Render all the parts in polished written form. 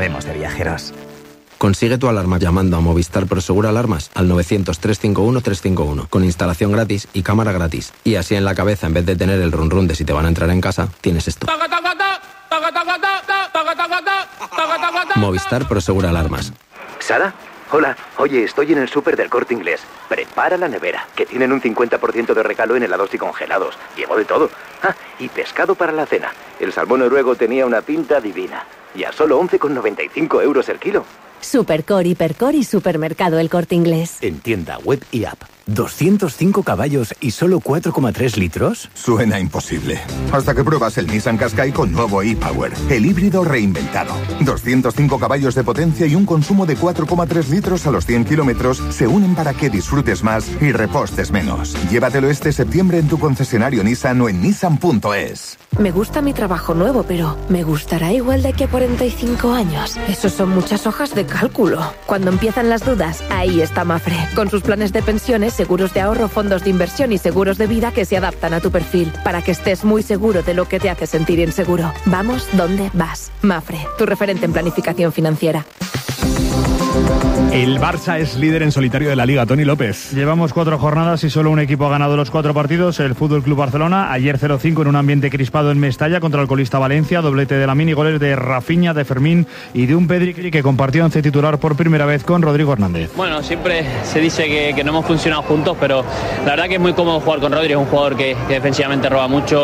sabemos de viajeros. Consigue tu alarma llamando a Movistar Prosegur Alarmas al 900-351-351 con instalación gratis y cámara gratis. Y así en la cabeza, en vez de tener el run de si te van a entrar en casa, tienes esto. Movistar Prosegur Alarmas. ¿Sara? Hola, oye, estoy en el súper del Corte Inglés. Prepara la nevera, que tienen un 50% de regalo en helados y congelados. Llevo de todo. Ah, y pescado para la cena. El salmón noruego tenía una pinta divina. Y a solo 11,95 euros el kilo. Supercore, Hipercore y Supermercado El Corte Inglés. En tienda, web y app. ¿205 caballos y solo 4,3 litros? Suena imposible. Hasta que pruebas el Nissan Qashqai con nuevo e-Power. El híbrido reinventado. 205 caballos de potencia y un consumo de 4,3 litros a los 100 kilómetros se unen para que disfrutes más y repostes menos. Llévatelo este septiembre en tu concesionario Nissan o en nissan.es. Me gusta mi trabajo nuevo, pero ¿me gustará igual de aquí a 45 años? Esos son muchas hojas de cálculo. Cuando empiezan las dudas, ahí está Mapfre. Con sus planes de pensiones, seguros de ahorro, fondos de inversión y seguros de vida que se adaptan a tu perfil, para que estés muy seguro de lo que te hace sentir inseguro. Vamos donde vas. Mapfre, tu referente en planificación financiera. El Barça es líder en solitario de la Liga, Toni López. Llevamos 4 jornadas y solo un equipo ha ganado los 4 partidos, el Fútbol Club Barcelona. Ayer 0-5 en un ambiente crispado en Mestalla contra el colista Valencia, doblete de Lamine y goles de Rafinha, de Fermín y de un Pedri que compartió once titular por primera vez con Rodrigo Hernández. Bueno, siempre se dice que no hemos funcionado juntos, pero la verdad que es muy cómodo jugar con Rodri, es un jugador que defensivamente roba mucho,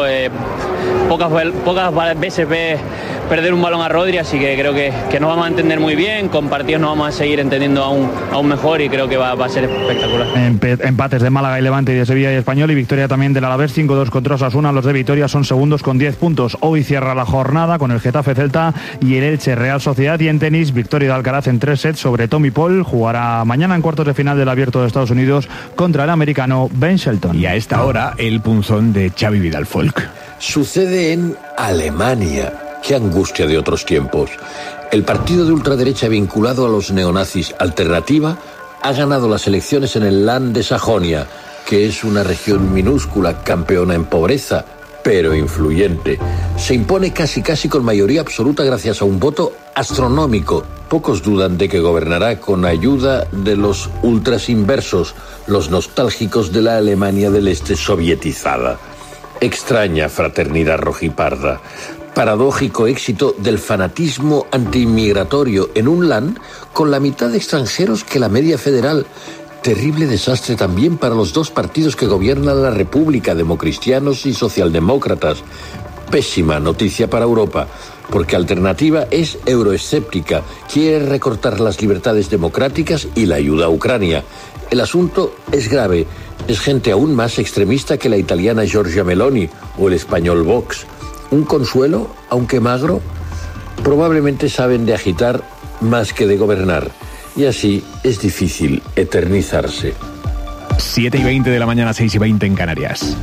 pocas veces ve perder un balón a Rodri, así que creo que nos vamos a entender muy bien, con partidos nos vamos a seguir entendiendo aún mejor y creo que va a ser espectacular. Empates de Málaga y Levante y de Sevilla y Español y victoria también del Alavés 5-2 contra Osasuna. Los de Vitoria son segundos con 10 puntos. Hoy cierra la jornada con el Getafe Celta y el Elche Real Sociedad, y en tenis victoria de Alcaraz en 3 sets sobre Tommy Paul. Jugará mañana en cuartos de final del Abierto de Estados Unidos contra el americano Ben Shelton. Y a esta hora el punzón de Xavi Vidal Folk. Sucede en Alemania. Qué angustia de otros tiempos. El partido de ultraderecha vinculado a los neonazis Alternativa ha ganado las elecciones en el Land de Sajonia, que es una región minúscula, campeona en pobreza, pero influyente. Se impone casi con mayoría absoluta gracias a un voto astronómico. Pocos dudan de que gobernará con ayuda de los ultras inversos, los nostálgicos de la Alemania del Este sovietizada. Extraña fraternidad rojiparda. Paradójico éxito del fanatismo antiinmigratorio en un land con la mitad de extranjeros que la media federal. Terrible desastre también para los dos partidos que gobiernan la República, democristianos y socialdemócratas. Pésima noticia para Europa, porque Alternativa es euroescéptica, quiere recortar las libertades democráticas y la ayuda a Ucrania. El asunto es grave, es gente aún más extremista que la italiana Giorgia Meloni o el español Vox. Un consuelo, aunque magro, probablemente saben de agitar más que de gobernar, y así es difícil eternizarse. 7:20 de la mañana, 6:20 en Canarias.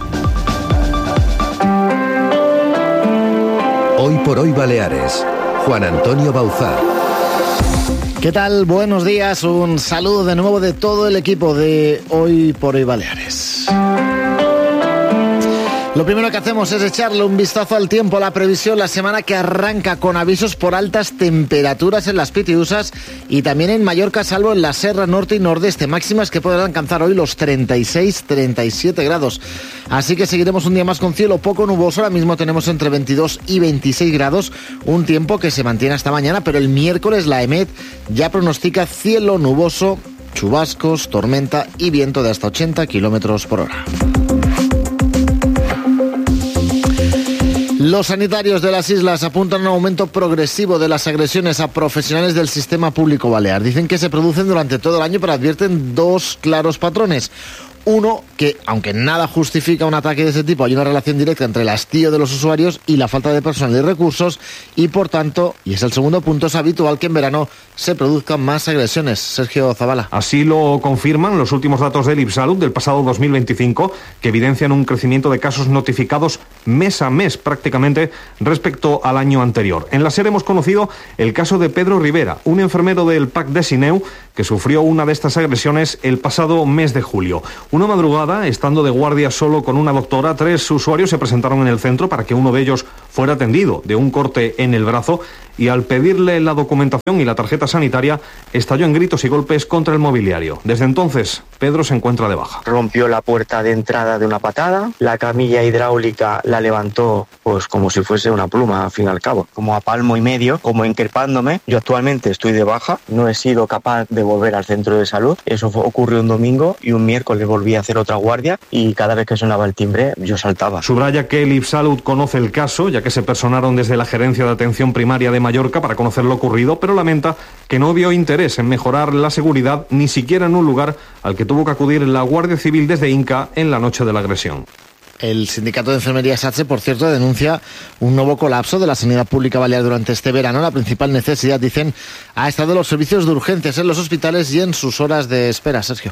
Hoy por hoy Baleares. Juan Antonio Bauzá. ¿Qué tal? Buenos días, un saludo de nuevo de todo el equipo de Hoy por hoy Baleares. Lo primero que hacemos es echarle un vistazo al tiempo, a la previsión, la semana que arranca con avisos por altas temperaturas en las Pitiusas y también en Mallorca, salvo en la Serra Norte y Nordeste, máximas que podrán alcanzar hoy los 36-37 grados. Así que seguiremos un día más con cielo poco nuboso. Ahora mismo tenemos entre 22 y 26 grados, un tiempo que se mantiene hasta mañana, pero el miércoles la EMET ya pronostica cielo nuboso, chubascos, tormenta y viento de hasta 80 kilómetros por hora. Los sanitarios de las islas apuntan a un aumento progresivo de las agresiones a profesionales del sistema público balear. Dicen que se producen durante todo el año, pero advierten dos claros patrones. Uno, que aunque nada justifica un ataque de ese tipo, hay una relación directa entre el hastío de los usuarios y la falta de personal y recursos, y por tanto, y es el segundo punto, es habitual que en verano se produzcan más agresiones. Sergio Zavala. Así lo confirman los últimos datos del IPSalud del pasado 2025, que evidencian un crecimiento de casos notificados mes a mes prácticamente respecto al año anterior. En la SER hemos conocido el caso de Pedro Rivera, un enfermero del PAC de Sineu que sufrió una de estas agresiones el pasado mes de julio. Una madrugada, estando de guardia solo con una doctora, 3 usuarios se presentaron en el centro para que uno de ellos fuera atendido de un corte en el brazo y al pedirle la documentación y la tarjeta sanitaria estalló en gritos y golpes contra el mobiliario. Desde entonces, Pedro se encuentra de baja. Rompió la puerta de entrada de una patada, la camilla hidráulica la levantó pues como si fuese una pluma, al fin y al cabo, como a palmo y medio, como increpándome. Yo actualmente estoy de baja, no he sido capaz de volver al centro de salud. Eso ocurrió un domingo y un miércoles volví a hacer otra guardia y cada vez que sonaba el timbre yo saltaba. Subraya que el IBSalud conoce el caso, ya que se personaron desde la Gerencia de Atención Primaria de Mallorca para conocer lo ocurrido, pero lamenta que no vio interés en mejorar la seguridad ni siquiera en un lugar al que tuvo que acudir la Guardia Civil desde Inca en la noche de la agresión. El sindicato de enfermería SATSE, por cierto, denuncia un nuevo colapso de la sanidad pública balear durante este verano. La principal necesidad, dicen, ha estado los servicios de urgencias en los hospitales y en sus horas de espera. Sergio.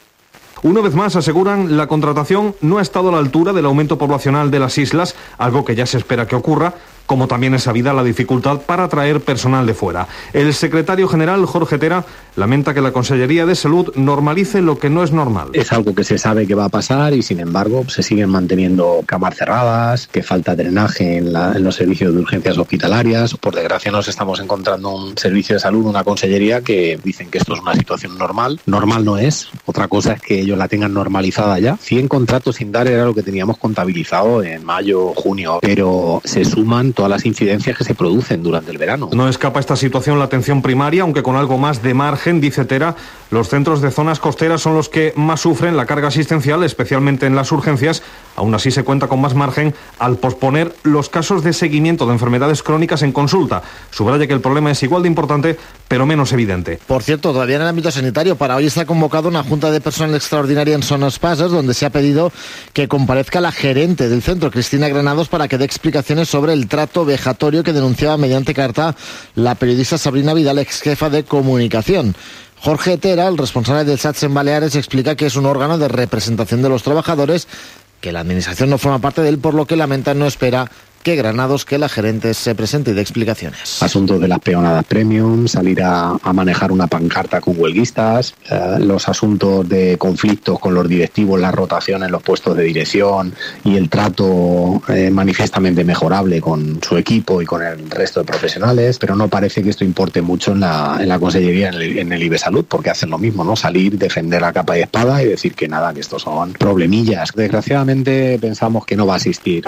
Una vez más, aseguran, la contratación no ha estado a la altura del aumento poblacional de las islas, algo que ya se espera que ocurra, como también es sabida la dificultad para atraer personal de fuera. El secretario general, Jorge Tera, lamenta que la Consellería de Salud normalice lo que no es normal. Es algo que se sabe que va a pasar y, sin embargo, se siguen manteniendo camas cerradas, que falta drenaje en los servicios de urgencias hospitalarias. Por desgracia, nos estamos encontrando un servicio de salud, una consellería, que dicen que esto es una situación normal. Normal no es. Otra cosa es que ellos la tengan normalizada ya. 100 contratos sin dar era lo que teníamos contabilizado en mayo, junio, pero se suman todas las incidencias que se producen durante el verano. No escapa esta situación la atención primaria, aunque con algo más de margen, dice Tera. Los centros de zonas costeras son los que más sufren la carga asistencial, especialmente en las urgencias. Aún así se cuenta con más margen al posponer los casos de seguimiento de enfermedades crónicas en consulta. Subraya que el problema es igual de importante, pero menos evidente. Por cierto, todavía en el ámbito sanitario, para hoy está convocada una junta de personal extraordinaria en Son Espases, donde se ha pedido que comparezca la gerente del centro, Cristina Granados, para que dé explicaciones sobre el trato vejatorio que denunciaba mediante carta la periodista Sabrina Vidal, ex jefa de comunicación. Jorge Tera, el responsable del SATSE en Baleares, explica que es un órgano de representación de los trabajadores, que la administración no forma parte de él, por lo que lamenta no espera que Granados, que la gerente, se presente y dé explicaciones. Asuntos de las peonadas premium, salir a manejar una pancarta con huelguistas, los asuntos de conflictos con los directivos, la rotación en los puestos de dirección y el trato manifiestamente mejorable con su equipo y con el resto de profesionales, pero no parece que esto importe mucho en la Consellería, en el IBSalud, porque hacen lo mismo, ¿no? Salir, defender a capa y espada y decir que nada, que estos son problemillas. Desgraciadamente pensamos que no va a existir.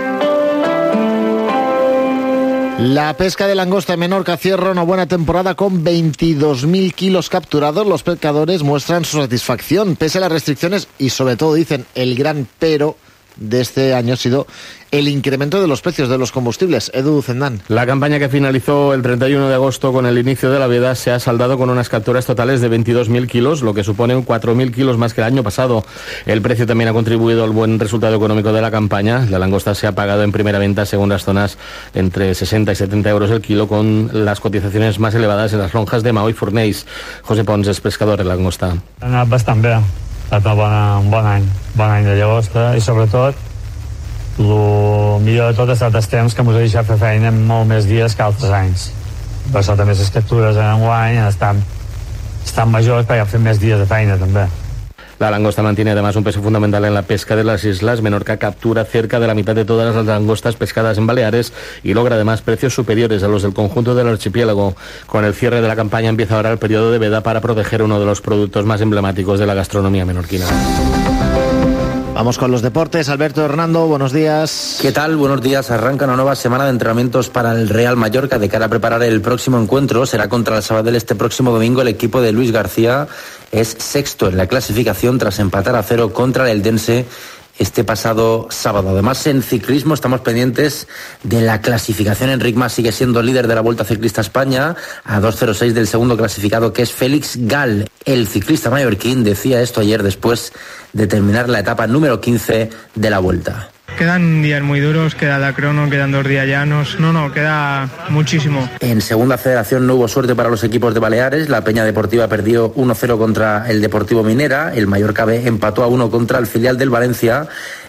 La pesca de langosta en Menorca cierra una buena temporada con 22.000 kilos capturados. Los pescadores muestran su satisfacción pese a las restricciones y, sobre todo, dicen, el gran pero de este año ha sido el incremento de los precios de los combustibles. Edu Zendán. La campaña que finalizó el 31 de agosto con el inicio de la veda se ha saldado con unas capturas totales de 22.000 kilos, lo que supone 4.000 kilos más que el año pasado. El precio también ha contribuido al buen resultado económico de la campaña. La langosta se ha pagado en primera venta según las zonas entre 60 y 70 euros el kilo, con las cotizaciones más elevadas en las lonjas de Maó y Fornells. José Pons és pescador de langosta. Ha anat bastant bé. Ha estat un bon any de llagosta i sobretot el millor de tot ha estat els temps que ens ha deixat fer feina en molt més dies que altres anys. Per això també les captures en enguany estan majors perquè han fet més dies de feina també. La langosta mantiene además un peso fundamental en la pesca de las islas. Menorca captura cerca de la mitad de todas las langostas pescadas en Baleares y logra además precios superiores a los del conjunto del archipiélago. Con el cierre de la campaña empieza ahora el periodo de veda para proteger uno de los productos más emblemáticos de la gastronomía menorquina. Vamos con los deportes. Alberto Hernando, buenos días. ¿Qué tal? Buenos días. Arranca una nueva semana de entrenamientos para el Real Mallorca de cara a preparar el próximo encuentro. Será contra el Sabadell este próximo domingo. El equipo de Luis García es sexto en la clasificación tras empatar a 0 contra el Eldense este pasado sábado. Además, en ciclismo estamos pendientes de la clasificación. Enric Mas sigue siendo líder de la Vuelta Ciclista España, a 2.06 del segundo clasificado, que es Félix Gal. El ciclista mallorquín decía esto ayer después de terminar la etapa número 15 de la Vuelta. Quedan días muy duros, queda la crono, quedan 2 días llanos. No, queda muchísimo. En segunda federación no hubo suerte para los equipos de Baleares. La Peña Deportiva perdió 1-0 contra el Deportivo Minera. El Mallorca B empató a 1 contra el filial del Valencia.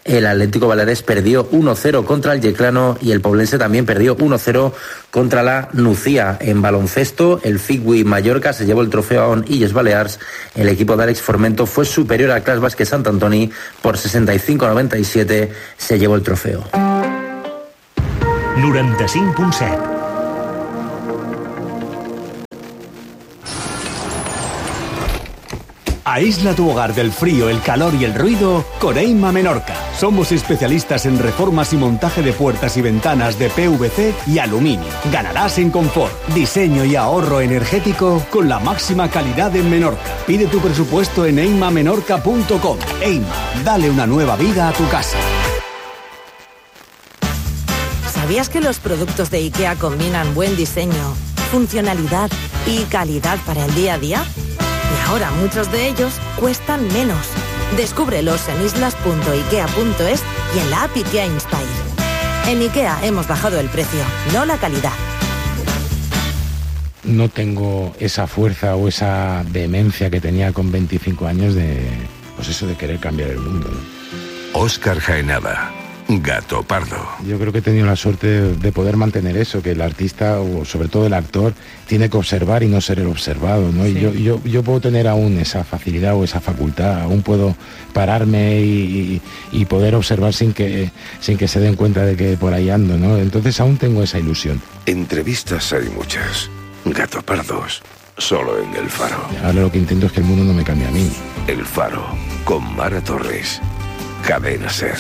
el Atlético Baleares perdió 1-0 contra el Yeclano y el Poblense también perdió 1-0 contra la Nucía. En baloncesto, el Figui Mallorca se llevó el trofeo a Illes Balears. El equipo de Àlex Formento fue superior al Clas Basket Sant Antoni por 65-97, se llevó el trofeo. 95.7. Aísla tu hogar del frío, el calor y el ruido con Eima Menorca. Somos especialistas en reformas y montaje de puertas y ventanas de PVC y aluminio. Ganarás en confort, diseño y ahorro energético con la máxima calidad en Menorca. Pide tu presupuesto en eimamenorca.com. Eima, dale una nueva vida a tu casa. ¿Sabías que los productos de IKEA combinan buen diseño, funcionalidad y calidad para el día a día? Y ahora muchos de ellos cuestan menos. Descúbrelos en islas.ikea.es y en la app IKEA Inspire. En IKEA hemos bajado el precio, no la calidad. No tengo esa fuerza o esa vehemencia que tenía con 25 años de querer cambiar el mundo, ¿no? Óscar Jaenada, Gato Pardo. Yo creo que he tenido la suerte de poder mantener eso, que el artista, o sobre todo el actor, tiene que observar y no ser el observado, ¿no? Sí. Y yo puedo tener aún esa facilidad o esa facultad, aún puedo pararme y poder observar sin que se den cuenta de que por ahí ando, ¿no? Entonces aún tengo esa ilusión. Entrevistas hay muchas. Gato Pardos, solo en El Faro. Ahora lo que intento es que el mundo no me cambie a mí. El Faro, con Mara Torres. Cadena SER.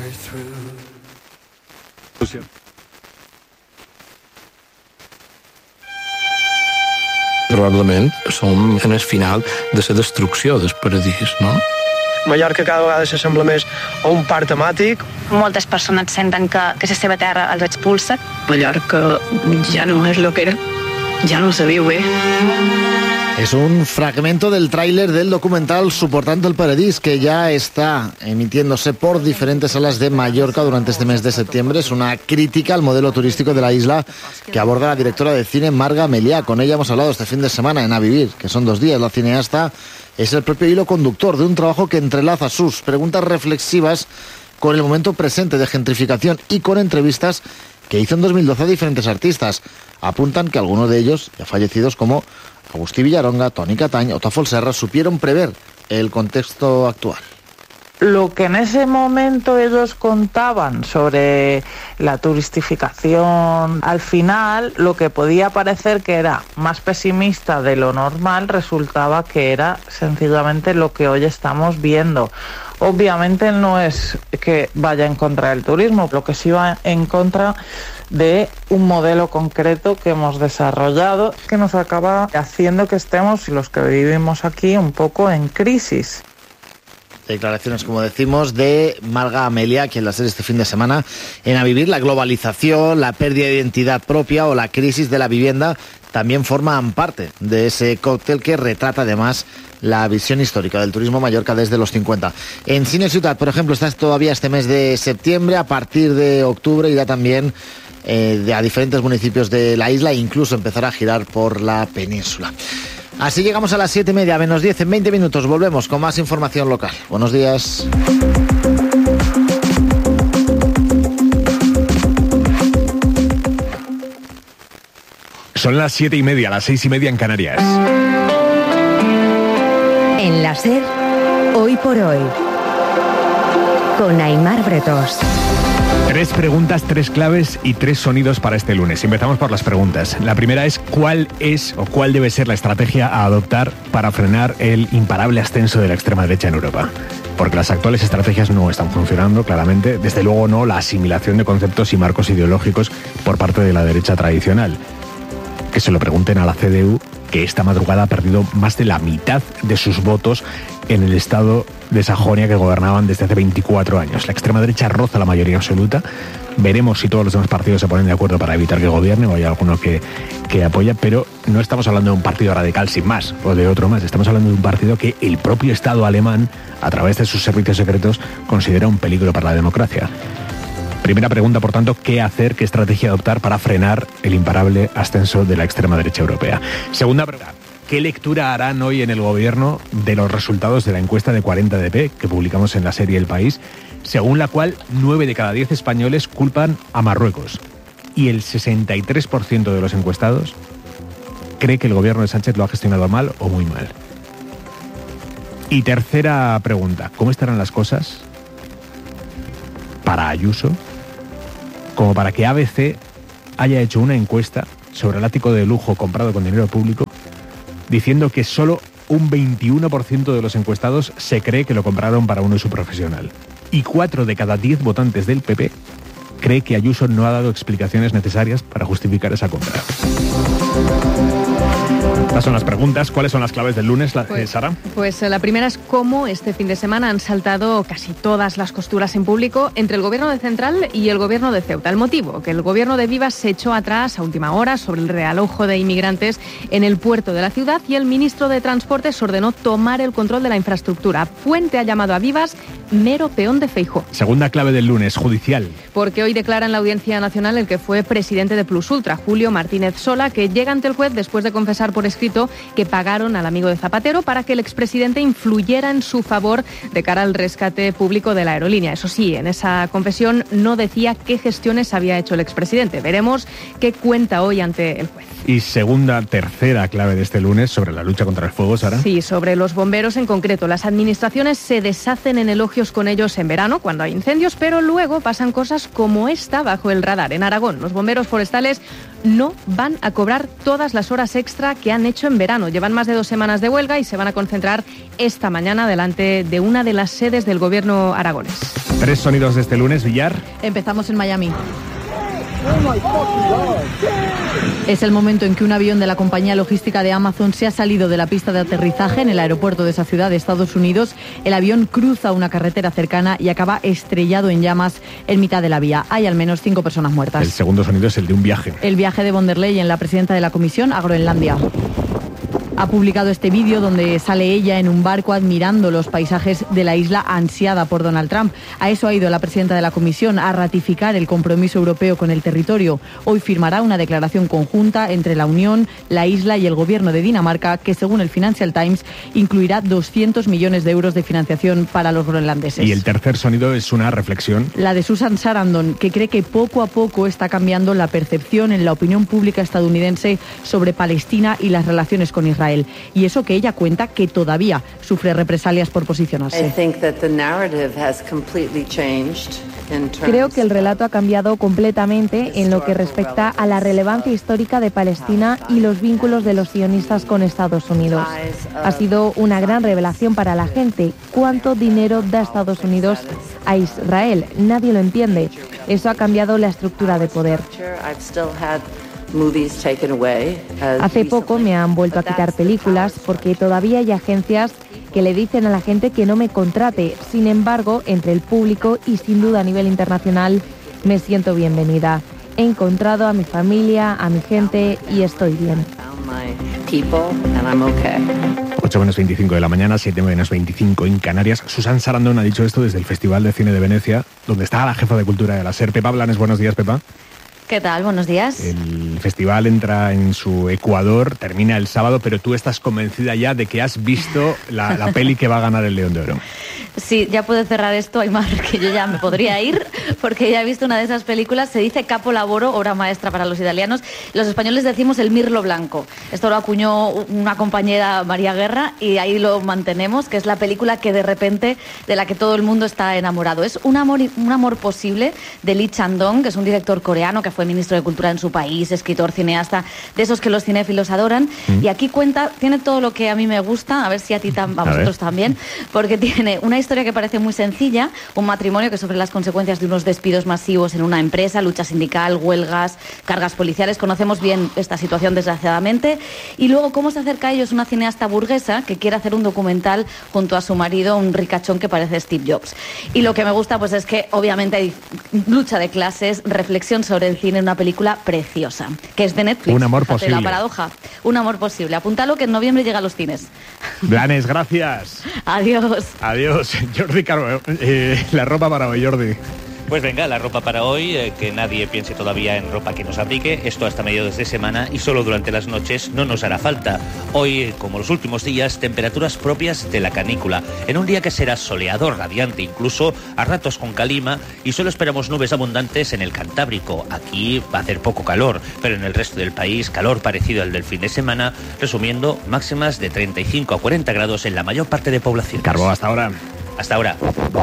Probablement som en el final de la destrucció del paradís, no? Mallorca cada vegada s'assembla més a un parc temàtic. Moltes persones senten que la seva terra els expulsa. Mallorca ja no és lo que era, ja no se viu bé. Es un fragmento del tráiler del documental Suportando el Paradís, que ya está emitiéndose por diferentes salas de Mallorca durante este mes de septiembre. Es una crítica al modelo turístico de la isla que aborda la directora de cine Marga Meliá. Con ella hemos hablado este fin de semana en A Vivir, que son 2 días. La cineasta es el propio hilo conductor de un trabajo que entrelaza sus preguntas reflexivas con el momento presente de gentrificación y con entrevistas que hizo en 2012 a diferentes artistas. Apuntan que algunos de ellos, ya fallecidos, como Agustí Villaronga, Toni Catany o Tafol Serra, supieron prever el contexto actual. Lo que en ese momento ellos contaban sobre la turistificación, al final lo que podía parecer que era más pesimista de lo normal resultaba que era sencillamente lo que hoy estamos viendo. Obviamente no es que vaya en contra del turismo, lo que sí va en contra de un modelo concreto que hemos desarrollado que nos acaba haciendo que estemos, los que vivimos aquí, un poco en crisis. Declaraciones, como decimos, de Marga Meliá, quien la serie este fin de semana en A Vivir. La globalización, la pérdida de identidad propia o la crisis de la vivienda también forman parte de ese cóctel que retrata además la visión histórica del turismo Mallorca desde los 50. En Cine Ciutat, por ejemplo, está todavía este mes de septiembre. A partir de octubre irá también a diferentes municipios de la isla e incluso empezará a girar por la península. Así llegamos a las 7:30, menos 10, en 20 minutos. Volvemos con más información local. Buenos días. Son las 7:30, las 6:30 en Canarias. En la SER, Hoy por Hoy, con Aimar Bretós. 3 preguntas, 3 claves y 3 sonidos para este lunes. Empezamos por las preguntas. La primera es ¿cuál debe ser la estrategia a adoptar para frenar el imparable ascenso de la extrema derecha en Europa? Porque las actuales estrategias no están funcionando, claramente. Desde luego no la asimilación de conceptos y marcos ideológicos por parte de la derecha tradicional. Que se lo pregunten a la CDU, que esta madrugada ha perdido más de la mitad de sus votos en el estado de Sajonia que gobernaban desde hace 24 años. La extrema derecha roza la mayoría absoluta. Veremos si todos los demás partidos se ponen de acuerdo para evitar que gobierne o hay alguno que apoya, pero no estamos hablando de un partido radical sin más o de otro más. Estamos hablando de un partido que el propio Estado alemán, a través de sus servicios secretos, considera un peligro para la democracia. Primera pregunta, por tanto, ¿qué hacer, qué estrategia adoptar para frenar el imparable ascenso de la extrema derecha europea? Segunda pregunta, ¿qué lectura harán hoy en el gobierno de los resultados de la encuesta de 40DP que publicamos en la serie El País, según la cual 9 de cada 10 españoles culpan a Marruecos. Y el 63% de los encuestados cree que el gobierno de Sánchez lo ha gestionado mal o muy mal. Y tercera pregunta, ¿cómo estarán las cosas para Ayuso como para que ABC haya hecho una encuesta sobre el ático de lujo comprado con dinero público diciendo que solo un 21% de los encuestados se cree que lo compraron para un uso profesional? Y 4 de cada 10 votantes del PP cree que Ayuso no ha dado explicaciones necesarias para justificar esa compra. Estas son las preguntas. ¿Cuáles son las claves del lunes, Sara? Pues la primera es cómo este fin de semana han saltado casi todas las costuras en público entre el gobierno de Central y el gobierno de Ceuta. El motivo, que el gobierno de Vivas se echó atrás a última hora sobre el realojo de inmigrantes en el puerto de la ciudad y el ministro de Transportes ordenó tomar el control de la infraestructura. Puente ha llamado a Vivas mero peón de Feijóo. Segunda clave del lunes, judicial. Porque hoy declara en la Audiencia Nacional el que fue presidente de Plus Ultra, Julio Martínez Sola, que llega ante el juez después de confesar por escrito que pagaron al amigo de Zapatero para que el expresidente influyera en su favor de cara al rescate público de la aerolínea. Eso sí, en esa confesión no decía qué gestiones había hecho el expresidente. Veremos qué cuenta hoy ante el juez. Y tercera clave de este lunes sobre la lucha contra el fuego, Sara. Sí, sobre los bomberos en concreto. Las administraciones se deshacen en elogios con ellos en verano, cuando hay incendios, pero luego pasan cosas como esta bajo el radar. En Aragón, los bomberos forestales no van a cobrar todas las horas extra que han hecho en verano. Llevan más de 2 semanas de huelga y se van a concentrar esta mañana delante de una de las sedes del gobierno aragonés. 3 sonidos de este lunes, Villar. Empezamos en Miami. Es el momento en que un avión de la compañía logística de Amazon se ha salido de la pista de aterrizaje en el aeropuerto de esa ciudad de Estados Unidos. El avión cruza una carretera cercana y acaba estrellado en llamas en mitad de la vía. Hay al menos 5 personas muertas. El segundo sonido es el de un viaje. El viaje de von der Leyen, la presidenta de la Comisión, a Groenlandia. Ha publicado este vídeo donde sale ella en un barco admirando los paisajes de la isla ansiada por Donald Trump. A eso ha ido la presidenta de la Comisión, a ratificar el compromiso europeo con el territorio. Hoy firmará una declaración conjunta entre la Unión, la isla y el gobierno de Dinamarca que, según el Financial Times, incluirá 200 millones de euros de financiación para los groenlandeses. Y el tercer sonido es una reflexión. La de Susan Sarandon, que cree que poco a poco está cambiando la percepción en la opinión pública estadounidense sobre Palestina y las relaciones con Israel. Y eso que ella cuenta que todavía sufre represalias por posicionarse. Creo que el relato ha cambiado completamente en lo que respecta a la relevancia histórica de Palestina y los vínculos de los sionistas con Estados Unidos. Ha sido una gran revelación para la gente. ¿Cuánto dinero da Estados Unidos a Israel? Nadie lo entiende. Eso ha cambiado la estructura de poder. Hace poco me han vuelto a quitar películas porque todavía hay agencias que le dicen a la gente que no me contrate. Sin embargo, entre el público y sin duda a nivel internacional, me siento bienvenida. He encontrado a mi familia, a mi gente y estoy bien. 8:25 de la mañana, 7:25 en Canarias. Susan Sarandon ha dicho esto desde el Festival de Cine de Venecia, donde está la jefa de cultura de la SER, Pepa Blanes. Buenos días, Pepa. ¿Qué tal? Buenos días. El festival entra en su Ecuador, termina el sábado, pero tú estás convencida ya de que has visto la peli que va a ganar el León de Oro. Sí, ya puedo cerrar esto, Aymar, que yo ya me podría ir, porque ya he visto una de esas películas. Se dice Capo Lavoro, obra maestra para los italianos. Los españoles decimos el mirlo blanco. Esto lo acuñó una compañera, María Guerra, y ahí lo mantenemos, que es la película que de repente, de la que todo el mundo está enamorado. Es un amor posible de Lee Chang-dong, que es un director coreano que fue ministro de Cultura en su país, escritor, cineasta, de esos que los cinéfilos adoran. Y aquí tiene todo lo que a mí me gusta, a ver si a vosotros también, porque tiene una historia que parece muy sencilla, un matrimonio que sufre las consecuencias de unos despidos masivos en una empresa, lucha sindical, huelgas, cargas policiales. Conocemos bien esta situación, desgraciadamente. Y luego cómo se acerca a ellos una cineasta burguesa que quiere hacer un documental junto a su marido, un ricachón que parece Steve Jobs. Y lo que me gusta pues es que obviamente hay lucha de clases, reflexión sobre el cine, una película preciosa, que es de Netflix. Un amor posible. La paradoja. Un amor posible. Apúntalo, que en noviembre llega a los cines. Blanes, gracias. Adiós. Adiós. Jordi Caro, la ropa para hoy, Jordi. Pues venga, la ropa para hoy, que nadie piense todavía en ropa que nos abrigue, esto hasta mediados de semana y solo durante las noches no nos hará falta. Hoy, como los últimos días, temperaturas propias de la canícula, en un día que será soleado, radiante incluso, a ratos con calima, y solo esperamos nubes abundantes en el Cantábrico. Aquí va a hacer poco calor, pero en el resto del país calor parecido al del fin de semana, resumiendo máximas de 35 a 40 grados en la mayor parte de poblaciones. Carbó, hasta ahora. Hasta ahora.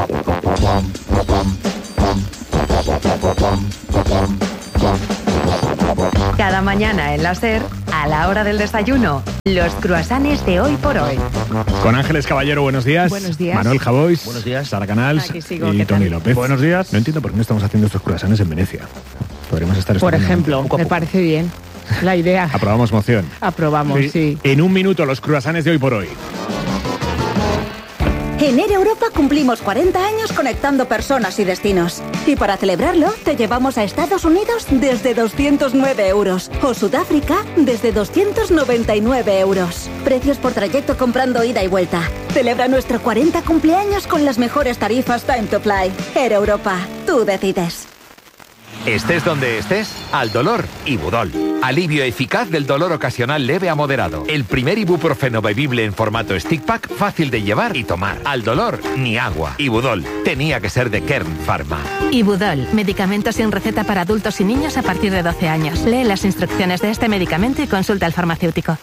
Cada mañana en la SER, a la hora del desayuno, los croissants de Hoy por Hoy. Con Ángeles Caballero, buenos días. Buenos días. Manuel Javois. Buenos días. Sara Canals. Aquí sigo, y ¿qué Tony tal? López. Buenos días. No entiendo por qué no estamos haciendo estos croissants en Venecia. Podríamos estar Por estudiando ejemplo, poco a me poco. parece bien la idea. Aprobamos moción. Aprobamos, sí. En un minuto, los croissants de Hoy por Hoy. En Air Europa cumplimos 40 años conectando personas y destinos. Y para celebrarlo, te llevamos a Estados Unidos desde 209 euros o Sudáfrica desde 299 euros. Precios por trayecto comprando ida y vuelta. Celebra nuestro 40 cumpleaños con las mejores tarifas Time to Fly. Air Europa, tú decides. Estés donde estés, al dolor, Ibudol. Alivio eficaz del dolor ocasional leve a moderado. El primer ibuprofeno bebible en formato stick pack, fácil de llevar y tomar. Al dolor, ni agua. Ibudol. Tenía que ser de Kern Pharma. Ibudol, medicamento sin receta para adultos y niños a partir de 12 años. Lee las instrucciones de este medicamento y consulta al farmacéutico.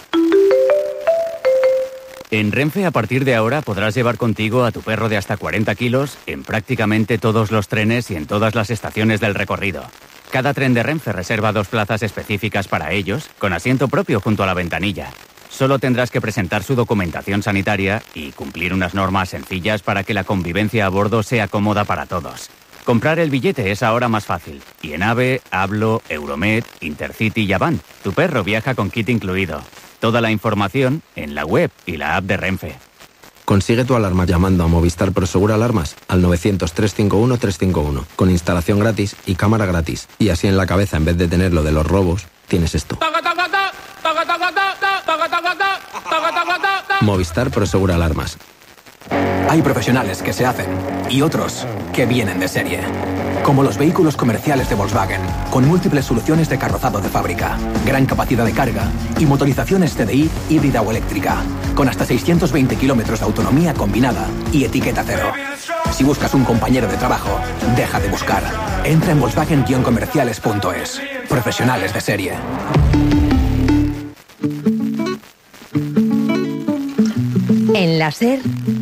En Renfe, a partir de ahora, podrás llevar contigo a tu perro de hasta 40 kilos en prácticamente todos los trenes y en todas las estaciones del recorrido. Cada tren de Renfe reserva 2 plazas específicas para ellos, con asiento propio junto a la ventanilla. Solo tendrás que presentar su documentación sanitaria y cumplir unas normas sencillas para que la convivencia a bordo sea cómoda para todos. Comprar el billete es ahora más fácil. Y en AVE, Hablo, Euromed, Intercity y Avant, tu perro viaja con kit incluido. Toda la información en la web y la app de Renfe. Consigue tu alarma llamando a Movistar Prosegur Alarmas al 900-351-351, con instalación gratis y cámara gratis. Y así en la cabeza, en vez de tener lo de los robos, tienes esto. Movistar Prosegur Alarmas. Hay profesionales que se hacen y otros que vienen de serie. Como los vehículos comerciales de Volkswagen, con múltiples soluciones de carrozado de fábrica, gran capacidad de carga y motorizaciones TDI híbrida o eléctrica, con hasta 620 kilómetros de autonomía combinada y etiqueta cero. Si buscas un compañero de trabajo, deja de buscar. Entra en Volkswagen-comerciales.es. Profesionales de serie. En la SER,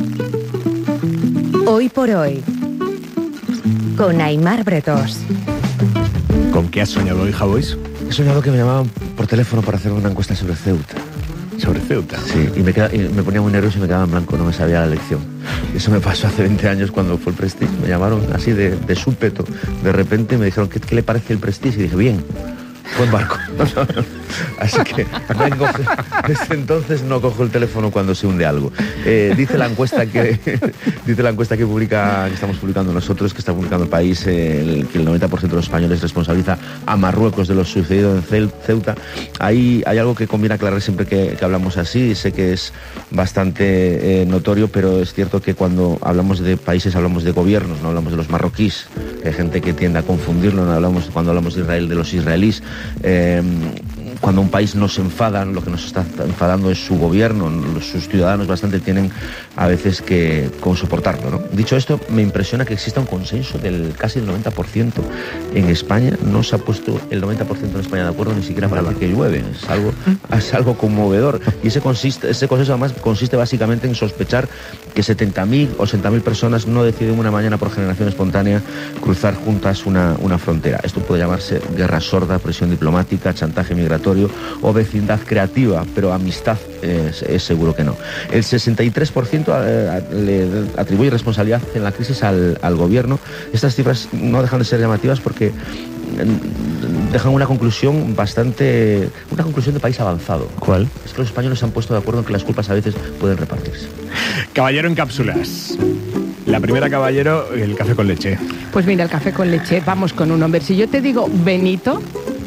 Hoy por Hoy, con Aimar Bretós. ¿Con qué has soñado hoy, Javois? He soñado que me llamaban por teléfono para hacer una encuesta sobre Ceuta. ¿Sobre Ceuta? Sí, y me ponía muy nervioso y me quedaba en blanco, no me sabía la lección. Eso me pasó hace 20 años cuando fue el Prestige. Me llamaron así de súpeto. De repente me dijeron, ¿qué le parece el Prestige? Y dije, bien. Buen barco. Así que desde entonces no cojo el teléfono cuando se hunde algo. Dice la encuesta que estamos publicando nosotros, que está publicando el País, que el 90% de los españoles responsabiliza a Marruecos de lo sucedido en Ceuta. Ahí hay algo que conviene aclarar siempre que hablamos así. Sé que es bastante notorio, pero es cierto que cuando hablamos de países hablamos de gobiernos, no hablamos de los marroquíes. Hay gente que tiende a confundirlo, cuando hablamos de Israel, de los israelíes. Cuando un país nos enfada, lo que nos está enfadando es su gobierno, sus ciudadanos bastante tienen a veces que soportarlo, ¿no? Dicho esto, me impresiona que exista un consenso del casi el 90%. En España no se ha puesto el 90% en España de acuerdo ni siquiera para que llueve. Es algo conmovedor. Y ese consenso además consiste básicamente en sospechar que 70.000 o 60.000 personas no deciden una mañana por generación espontánea cruzar juntas una frontera. Esto puede llamarse guerra sorda, presión diplomática, chantaje migratorio o vecindad creativa, pero amistad es seguro que no. El 63% le atribuye responsabilidad en la crisis al gobierno. Estas cifras no dejan de ser llamativas porque dejan una conclusión de país avanzado. ¿Cuál? Es que los españoles se han puesto de acuerdo en que las culpas a veces pueden repartirse. Caballero en cápsulas. La primera, caballero, el café con leche. Pues mira, el café con leche, vamos con un hombre. Si yo te digo Benito,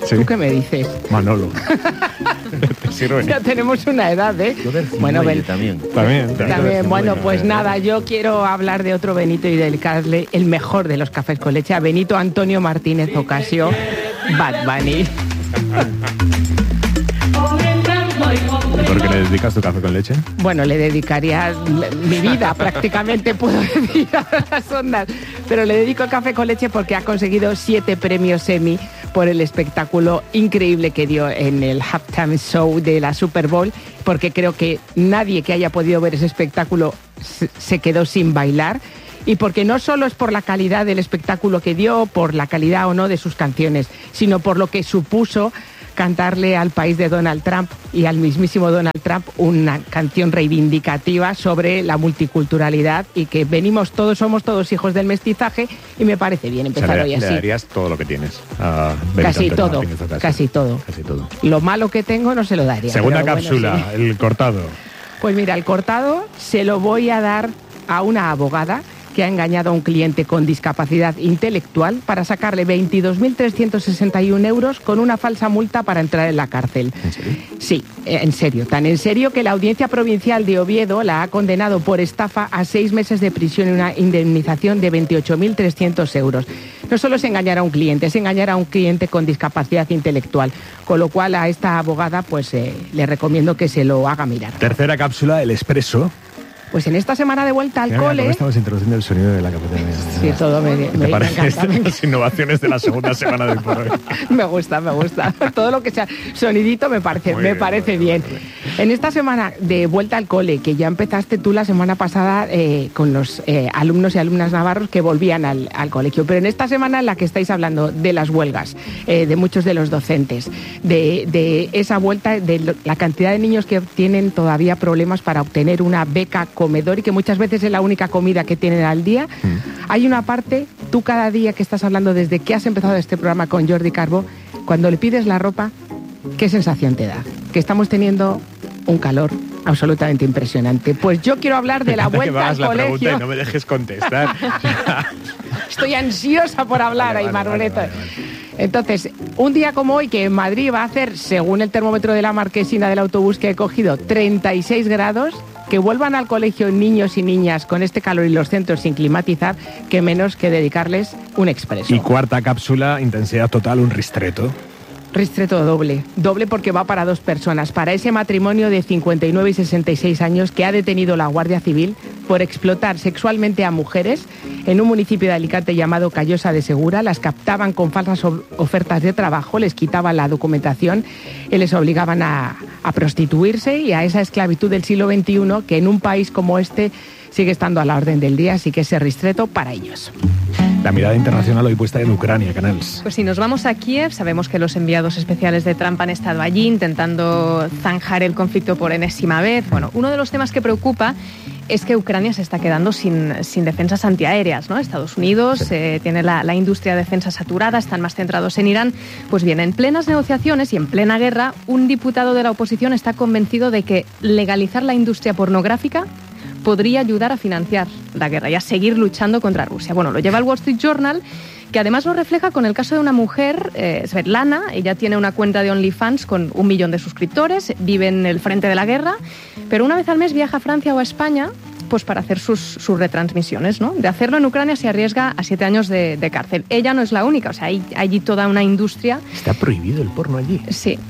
¿Sí? ¿Tú qué me dices? Manolo. ¿Te sirve? Ya tenemos una edad, ¿eh? Bueno, también. También, bueno, pues nada, yo quiero hablar de otro Benito y dedicarle el mejor de los cafés con leche a Benito Antonio Martínez Ocasio, Bad Bunny. ¿Por qué le dedicas tu café con leche? Bueno, le dedicaría mi vida, prácticamente puedo decir, a las ondas. Pero le dedico el café con leche porque ha conseguido 7 premios Emmy por el espectáculo increíble que dio en el halftime show de la Super Bowl, porque creo que nadie que haya podido ver ese espectáculo se quedó sin bailar. Y porque no solo es por la calidad del espectáculo que dio, por la calidad o no de sus canciones, sino por lo que supuso cantarle al país de Donald Trump y al mismísimo Donald Trump una canción reivindicativa sobre la multiculturalidad y que somos todos hijos del mestizaje, y me parece bien empezar hoy así. Le darías todo lo que tienes. Casi todo. Lo malo que tengo no se lo daría. Segunda cápsula, bueno, sí. El cortado. Pues mira, el cortado se lo voy a dar a una abogada que ha engañado a un cliente con discapacidad intelectual para sacarle 22.361 euros con una falsa multa para entrar en la cárcel. ¿En serio? Sí, en serio. Tan en serio que la Audiencia Provincial de Oviedo la ha condenado por estafa a 6 meses de prisión y una indemnización de 28.300 euros. No solo es engañar a un cliente, es engañar a un cliente con discapacidad intelectual. Con lo cual a esta abogada pues le recomiendo que se lo haga mirar. Tercera cápsula, el expreso. Pues en esta semana de vuelta al cole... Estamos introduciendo el sonido de la cafetería. Sí, todo me parece encanta. Las innovaciones de la segunda semana del Por Hoy. Me gusta. Todo lo que sea sonidito me parece bien. En esta semana de vuelta al cole, que ya empezaste tú la semana pasada con los alumnos y alumnas navarros que volvían al colegio, pero en esta semana en la que estáis hablando de las huelgas, de muchos de los docentes, de esa vuelta, de la cantidad de niños que tienen todavía problemas para obtener una beca comedor y que muchas veces es la única comida que tienen al día. Hay una parte, tú cada día que estás hablando desde que has empezado este programa con Jordi Carbó, cuando le pides la ropa, ¿qué sensación te da? Que estamos teniendo un calor absolutamente impresionante. Pues yo quiero hablar de la vuelta al colegio. La pregunta y no me dejes contestar. Estoy ansiosa por hablar, Aimar Boneto. Entonces, un día como hoy, que en Madrid va a hacer, según el termómetro de la Marquesina del autobús que he cogido, 36 grados, que vuelvan al colegio niños y niñas con este calor y los centros sin climatizar, que menos que dedicarles un expreso. Y cuarta cápsula, intensidad total, un ristreto. Ristreto doble porque va para 2 personas, para ese matrimonio de 59 y 66 años que ha detenido la Guardia Civil por explotar sexualmente a mujeres en un municipio de Alicante llamado Callosa de Segura. Las captaban con falsas ofertas de trabajo, les quitaban la documentación y les obligaban a prostituirse y a esa esclavitud del siglo XXI que en un país como este sigue estando a la orden del día, así que ese ristreto para ellos. La mirada internacional hoy puesta en Ucrania, Canals. Pues si nos vamos a Kiev, sabemos que los enviados especiales de Trump han estado allí intentando zanjar el conflicto por enésima vez. Bueno, uno de los temas que preocupa es que Ucrania se está quedando sin defensas antiaéreas, ¿no? Estados Unidos tiene la industria de defensa saturada, están más centrados en Irán. Pues bien, en plenas negociaciones y en plena guerra, un diputado de la oposición está convencido de que legalizar la industria pornográfica podría ayudar a financiar la guerra y a seguir luchando contra Rusia. Bueno, lo lleva el Wall Street Journal, que además lo refleja con el caso de una mujer, Svetlana. Ella tiene una cuenta de OnlyFans con 1 millón de suscriptores, vive en el frente de la guerra, pero una vez al mes viaja a Francia o a España pues para hacer sus retransmisiones, ¿no? De hacerlo en Ucrania se arriesga a 7 años de cárcel. Ella no es la única, o sea, hay allí toda una industria. ¿Está prohibido el porno allí? Sí,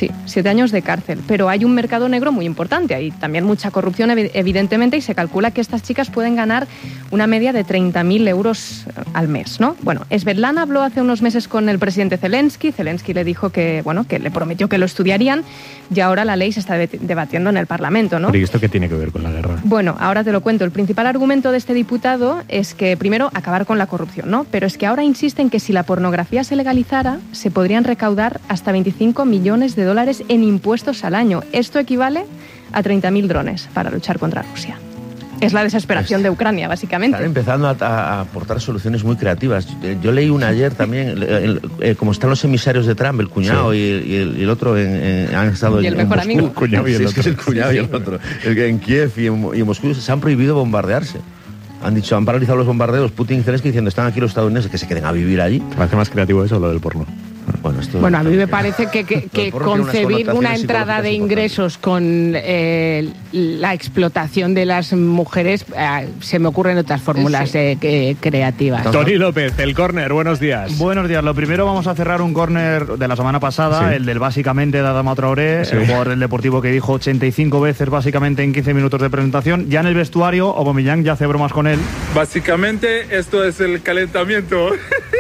7 años de cárcel, pero hay un mercado negro muy importante, hay también mucha corrupción evidentemente y se calcula que estas chicas pueden ganar una media de 30.000 euros al mes, ¿no? Bueno, Svetlana habló hace unos meses con el presidente Zelensky le dijo que le prometió que lo estudiarían y ahora la ley se está debatiendo en el Parlamento, ¿no? ¿Pero y esto qué tiene que ver con la guerra? Bueno, ahora te lo cuento. El principal argumento de este diputado es que, primero, acabar con la corrupción, ¿no? Pero es que ahora insisten que si la pornografía se legalizara, se podrían recaudar hasta 25 millones de dólares en impuestos al año. Esto equivale a 30.000 drones para luchar contra Rusia. Es la desesperación de Ucrania, básicamente. Están empezando a aportar soluciones muy creativas. Yo leí una ayer también, como están los emisarios de Trump, el cuñado y el otro han estado y el mejor Moscú. amigo. El cuñado y el otro. Es el cuñado y el otro. En Kiev y en Moscú se han prohibido bombardearse. Han paralizado los bombardeos. Putin y Zelensky diciendo están aquí los estadounidenses, que se queden a vivir allí. ¿Parece más creativo eso o lo del porno? Bueno, Bueno, a mí me parece que concebir una entrada de ingresos con la explotación de las mujeres, se me ocurren otras fórmulas creativas. Tony López, el córner, buenos días. Buenos días. Lo primero, vamos a cerrar un córner de la semana pasada, el del básicamente de Adama Traoré, el jugador del Deportivo que dijo 85 veces básicamente en 15 minutos de presentación. Ya en el vestuario, Aubameyang ya hace bromas con él. Básicamente, esto es el calentamiento.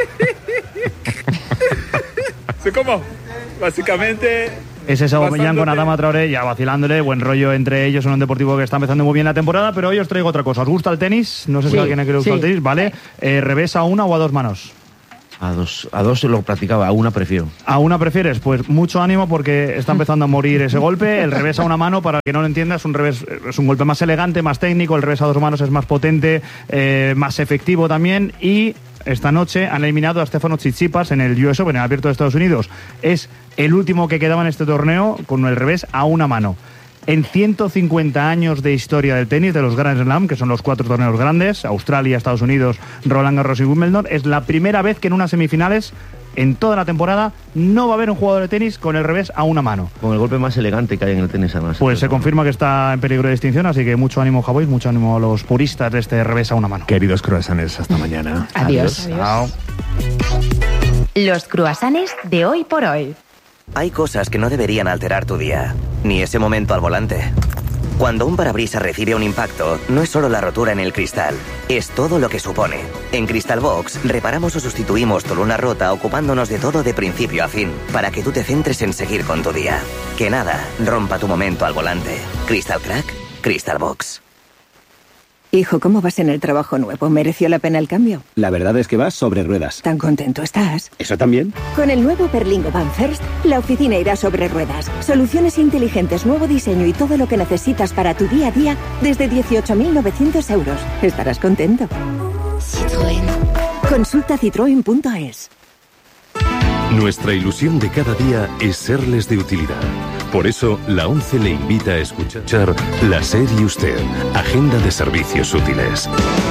¿Cómo? Básicamente... Es ese Aubameyang con Adama Traoré, ya vacilándole, buen rollo entre ellos, en un Deportivo que está empezando muy bien la temporada, pero hoy os traigo otra cosa. ¿Os gusta el tenis? No sé si alguien quiere gustar el tenis, ¿vale? ¿Revés a una o a dos manos? A dos lo practicaba, a una prefiero. ¿A una prefieres? Pues mucho ánimo porque está empezando a morir ese golpe. El revés a una mano, para que no lo entiendas, es un golpe más elegante, más técnico. El revés a dos manos es más potente, más efectivo también. Y esta noche han eliminado a Stefano Tsitsipas en el US Open, en el Abierto de Estados Unidos. Es el último que quedaba en este torneo con el revés a una mano. En 150 años de historia del tenis, de los Grand Slam, que son los 4 torneos grandes, Australia, Estados Unidos, Roland Garros y Wimbledon, es la primera vez que en unas semifinales, en toda la temporada, no va a haber un jugador de tenis con el revés a una mano. Con el golpe más elegante que hay en el tenis, además. Pues se confirma que está en peligro de extinción, así que mucho ánimo, Javois, mucho ánimo a los puristas de este revés a una mano. Queridos croissants, hasta mañana. Adiós. Chao. Los croissants de hoy por hoy. Hay cosas que no deberían alterar tu día, ni ese momento al volante. Cuando un parabrisas recibe un impacto, no es solo la rotura en el cristal, es todo lo que supone. En Crystal Box, reparamos o sustituimos tu luna rota ocupándonos de todo de principio a fin, para que tú te centres en seguir con tu día. Que nada rompa tu momento al volante. Crystal Crack, Crystal Box. Hijo, ¿cómo vas en el trabajo nuevo? ¿Mereció la pena el cambio? La verdad es que vas sobre ruedas. ¿Tan contento estás? ¿Eso también? Con el nuevo Berlingo Van First, la oficina irá sobre ruedas. Soluciones inteligentes, nuevo diseño y todo lo que necesitas para tu día a día desde 18.900 euros. Estarás contento. Citroën. Consulta citroen.es. Nuestra ilusión de cada día es serles de utilidad. Por eso, la ONCE le invita a escuchar La SER y Usted, Agenda de Servicios Útiles.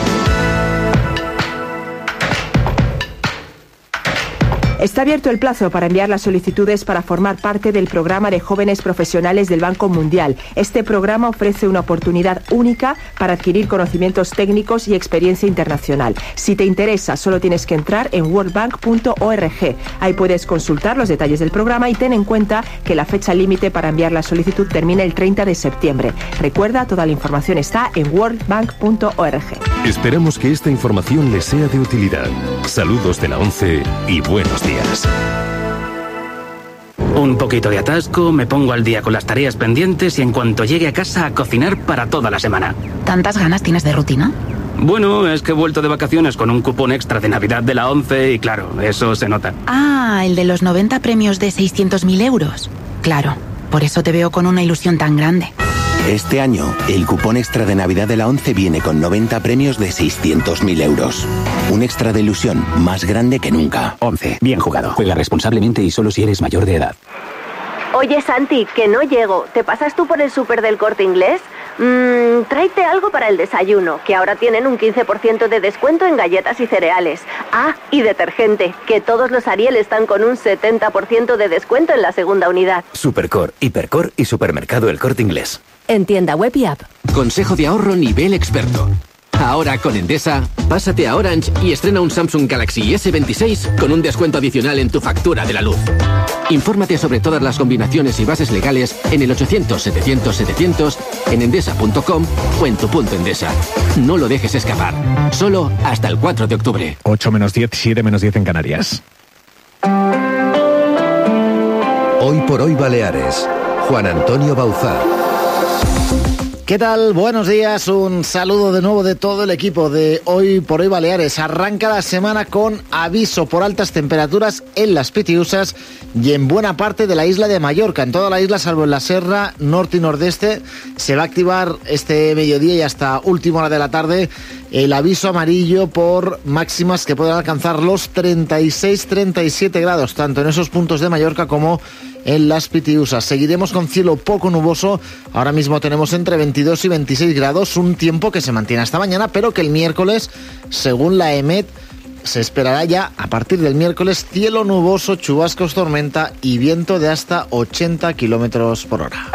Está abierto el plazo para enviar las solicitudes para formar parte del programa de jóvenes profesionales del Banco Mundial. Este programa ofrece una oportunidad única para adquirir conocimientos técnicos y experiencia internacional. Si te interesa, solo tienes que entrar en worldbank.org. Ahí puedes consultar los detalles del programa y ten en cuenta que la fecha límite para enviar la solicitud termina el 30 de septiembre. Recuerda, toda la información está en worldbank.org. Esperamos que esta información les sea de utilidad. Saludos de la ONCE y buenos días. Un poquito de atasco, me pongo al día con las tareas pendientes y en cuanto llegue a casa a cocinar para toda la semana. ¿Tantas ganas tienes de rutina? Bueno, es que he vuelto de vacaciones con un cupón extra de Navidad de la ONCE y claro, eso se nota. Ah, el de los 90 premios de 600.000 euros. Claro, por eso te veo con una ilusión tan grande. Este año, el cupón extra de Navidad de la ONCE viene con 90 premios de 600.000 euros. Un extra de ilusión más grande que nunca. ONCE, bien jugado. Juega responsablemente y solo si eres mayor de edad. Oye, Santi, que no llego. ¿Te pasas tú por el súper del Corte Inglés? Tráete algo para el desayuno, que ahora tienen un 15% de descuento en galletas y cereales. Ah, y detergente, que todos los Ariel están con un 70% de descuento en la segunda unidad. Supercor, Hipercor y Supermercado El Corte Inglés. En tienda web y app. Consejo de ahorro nivel experto. Ahora con Endesa, pásate a Orange y estrena un Samsung Galaxy S26 con un descuento adicional en tu factura de la luz. Infórmate sobre todas las combinaciones y bases legales en el 800-700-700, en endesa.com o en tu punto Endesa. No lo dejes escapar. Solo hasta el 4 de octubre. 8 menos 10, 7 menos 10 en Canarias. Hoy por hoy Baleares. Juan Antonio Bauzá. ¿Qué tal? Buenos días, un saludo de nuevo de todo el equipo de Hoy por Hoy Baleares. Arranca la semana con aviso por altas temperaturas en las Pitiusas y en buena parte de la isla de Mallorca. En toda la isla, salvo en la Serra Norte y Nordeste, se va a activar este mediodía y hasta última hora de la tarde el aviso amarillo por máximas que pueden alcanzar los 36-37 grados, tanto en esos puntos de Mallorca como en las Pitiusas. Seguiremos con cielo poco nuboso. Ahora mismo tenemos entre 22 y 26 grados, un tiempo que se mantiene hasta mañana, pero que el miércoles, según la EMET, se esperará ya a partir del miércoles cielo nuboso, chubascos, tormenta y viento de hasta 80 kilómetros por hora.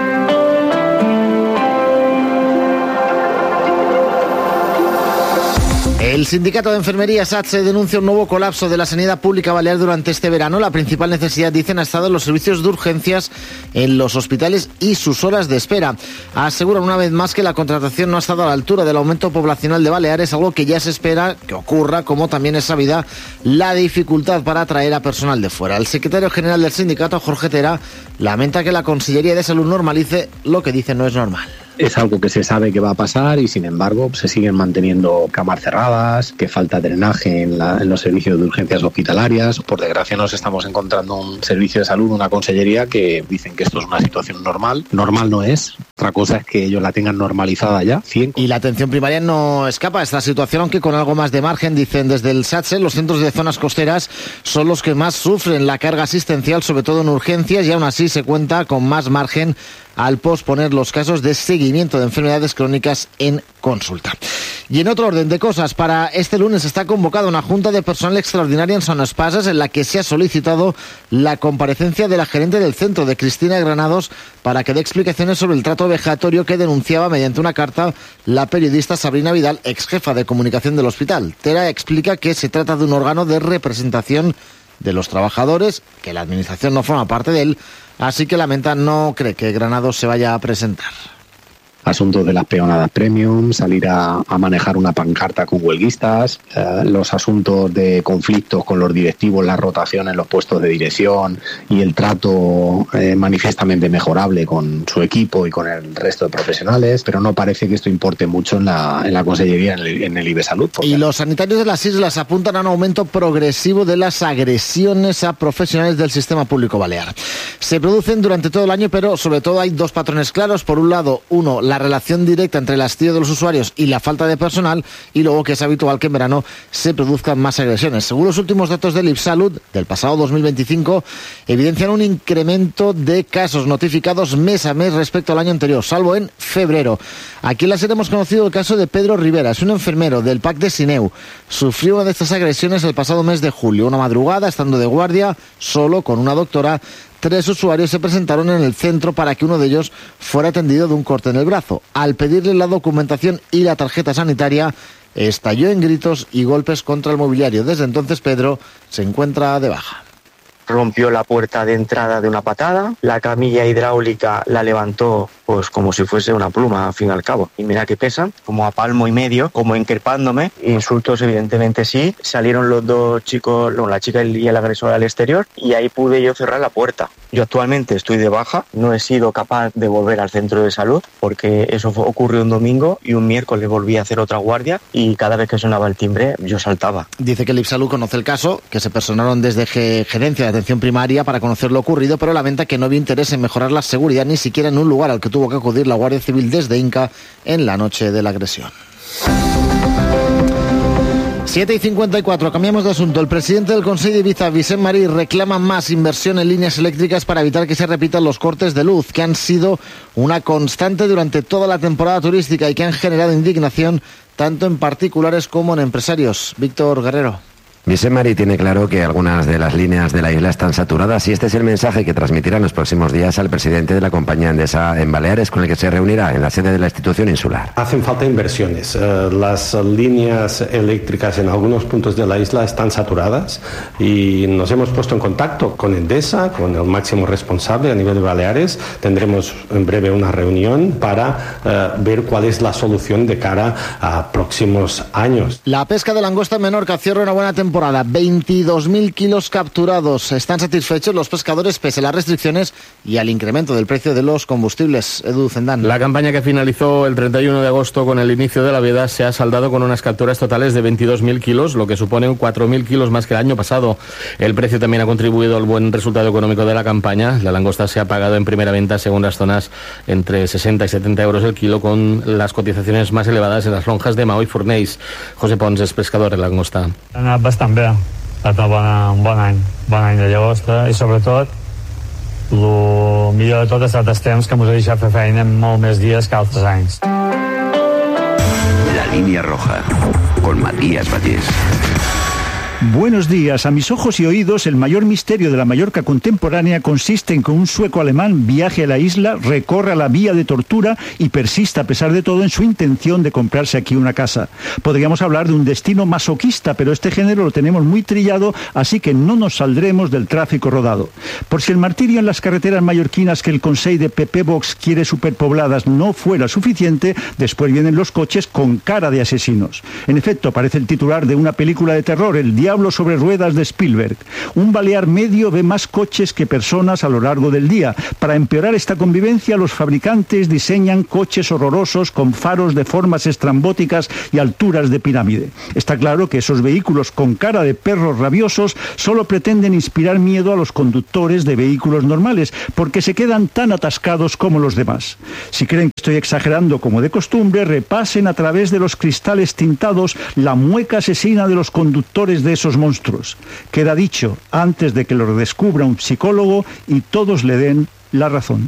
El sindicato de enfermería SATSE denuncia un nuevo colapso de la sanidad pública balear durante este verano. La principal necesidad, dicen, ha estado en los servicios de urgencias en los hospitales y sus horas de espera. Aseguran una vez más que la contratación no ha estado a la altura del aumento poblacional de Baleares, algo que ya se espera que ocurra, como también es sabida la dificultad para atraer a personal de fuera. El secretario general del sindicato, Jorge Tera, lamenta que la Consellería de Salud normalice lo que dice no es normal. Es algo que se sabe que va a pasar y, sin embargo, se siguen manteniendo camas cerradas, que falta drenaje en los servicios de urgencias hospitalarias. Por desgracia, nos estamos encontrando un servicio de salud, una consellería, que dicen que esto es una situación normal. Normal no es. Otra cosa es que ellos la tengan normalizada ya. Y la atención primaria no escapa a esta situación, aunque con algo más de margen. Dicen desde el SATSE, los centros de zonas costeras son los que más sufren la carga asistencial, sobre todo en urgencias, y aún así se cuenta con más margen al posponer los casos de seguimiento de enfermedades crónicas en consulta. Y en otro orden de cosas, para este lunes está convocada una junta de personal extraordinaria en Son Espases, en la que se ha solicitado la comparecencia de la gerente del centro, de Cristina Granados, para que dé explicaciones sobre el trato vejatorio que denunciaba mediante una carta la periodista Sabrina Vidal, ex jefa de comunicación del hospital. Tera explica que se trata de un órgano de representación de los trabajadores, que la administración no forma parte de él, así que lamenta no cree que Granados se vaya a presentar. Asuntos de las peonadas premium, salir a manejar una pancarta con huelguistas, los asuntos de conflictos con los directivos, la rotación en los puestos de dirección y el trato manifiestamente mejorable con su equipo y con el resto de profesionales, pero no parece que esto importe mucho en la Consellería, en el IBE Salud. Y los sanitarios de las islas apuntan a un aumento progresivo de las agresiones a profesionales del sistema público balear. Se producen durante todo el año, pero sobre todo hay dos patrones claros. Por un lado, la relación directa entre el hastío de los usuarios y la falta de personal, y luego que es habitual que en verano se produzcan más agresiones. Según los últimos datos del IBSalud del pasado 2025, evidencian un incremento de casos notificados mes a mes respecto al año anterior, salvo en febrero. Aquí en la serie hemos conocido el caso de Pedro Rivera, es un enfermero del PAC de Sineu. Sufrió una de estas agresiones el pasado mes de julio. Una madrugada, estando de guardia, solo con una doctora, 3 usuarios se presentaron en el centro para que uno de ellos fuera atendido de un corte en el brazo. Al pedirle la documentación y la tarjeta sanitaria, estalló en gritos y golpes contra el mobiliario. Desde entonces Pedro se encuentra de baja. Rompió la puerta de entrada de una patada, la camilla hidráulica la levantó pues como si fuese una pluma, al fin y al cabo. Y mira que pesa, como a palmo y medio, como increpándome. Insultos, evidentemente sí. Salieron los dos chicos, la chica y el agresor al exterior, y ahí pude yo cerrar la puerta. Yo actualmente estoy de baja, no he sido capaz de volver al centro de salud, porque eso ocurrió un domingo y un miércoles volví a hacer otra guardia, y cada vez que sonaba el timbre yo saltaba. Dice que el IBSalud conoce el caso, que se personaron desde Gerencia de Atención Primaria para conocer lo ocurrido, pero lamenta que no había interés en mejorar la seguridad, ni siquiera en un lugar al que tuvo que acudir la Guardia Civil desde Inca en la noche de la agresión. 7:54, cambiamos de asunto. El presidente del Consell de Ibiza, Vicent Marí, reclama más inversión en líneas eléctricas para evitar que se repitan los cortes de luz, que han sido una constante durante toda la temporada turística y que han generado indignación tanto en particulares como en empresarios. Víctor Guerrero. Vicent Marí tiene claro que algunas de las líneas de la isla están saturadas, y este es el mensaje que transmitirá en los próximos días al presidente de la compañía Endesa en Baleares, con el que se reunirá en la sede de la institución insular. Hacen falta inversiones. Las líneas eléctricas en algunos puntos de la isla están saturadas, y nos hemos puesto en contacto con Endesa, con el máximo responsable a nivel de Baleares. Tendremos en breve una reunión para ver cuál es la solución de cara a próximos años. La pesca de langosta en Menorca cierra una buena temporada. 22.000 kilos capturados. Están satisfechos los pescadores pese a las restricciones y al incremento del precio de los combustibles. Edu Zendán. La campaña que finalizó el 31 de agosto con el inicio de la veda se ha saldado con unas capturas totales de 22.000 kilos, lo que supone 4.000 kilos más que el año pasado. El precio también ha contribuido al buen resultado económico de la campaña. La langosta se ha pagado en primera venta, según las zonas, entre 60 y 70 euros el kilo, con las cotizaciones más elevadas en las lonjas de Maó y Fornells. José Pons és pescador de langosta. Ha anat bastant bé, ha estat un bon any de llagosta, i sobretot el millor de tot ha estat els temps que ens ha deixat fer feina molt més dies que altres anys. La línea roja, con Matías Vallés. Buenos días. A mis ojos y oídos, el mayor misterio de la Mallorca contemporánea consiste en que un sueco alemán viaje a la isla, recorra la vía de tortura y persista a pesar de todo en su intención de comprarse aquí una casa. Podríamos hablar de un destino masoquista, pero este género lo tenemos muy trillado, así que no nos saldremos del tráfico rodado. Por si el martirio en las carreteras mallorquinas que el Consell de PP Vox quiere superpobladas no fuera suficiente, después vienen los coches con cara de asesinos. En efecto, parece el titular de una película de terror, El Diablo sobre ruedas de Spielberg. Un balear medio ve más coches que personas a lo largo del día. Para empeorar esta convivencia, los fabricantes diseñan coches horrorosos con faros de formas estrambóticas y alturas de pirámide. Está claro que esos vehículos con cara de perros rabiosos solo pretenden inspirar miedo a los conductores de vehículos normales, porque se quedan tan atascados como los demás. Si creen que estoy exagerando como de costumbre, repasen a través de los cristales tintados la mueca asesina de los conductores de esos monstruos. Queda dicho antes de que lo descubra un psicólogo y todos le den la razón.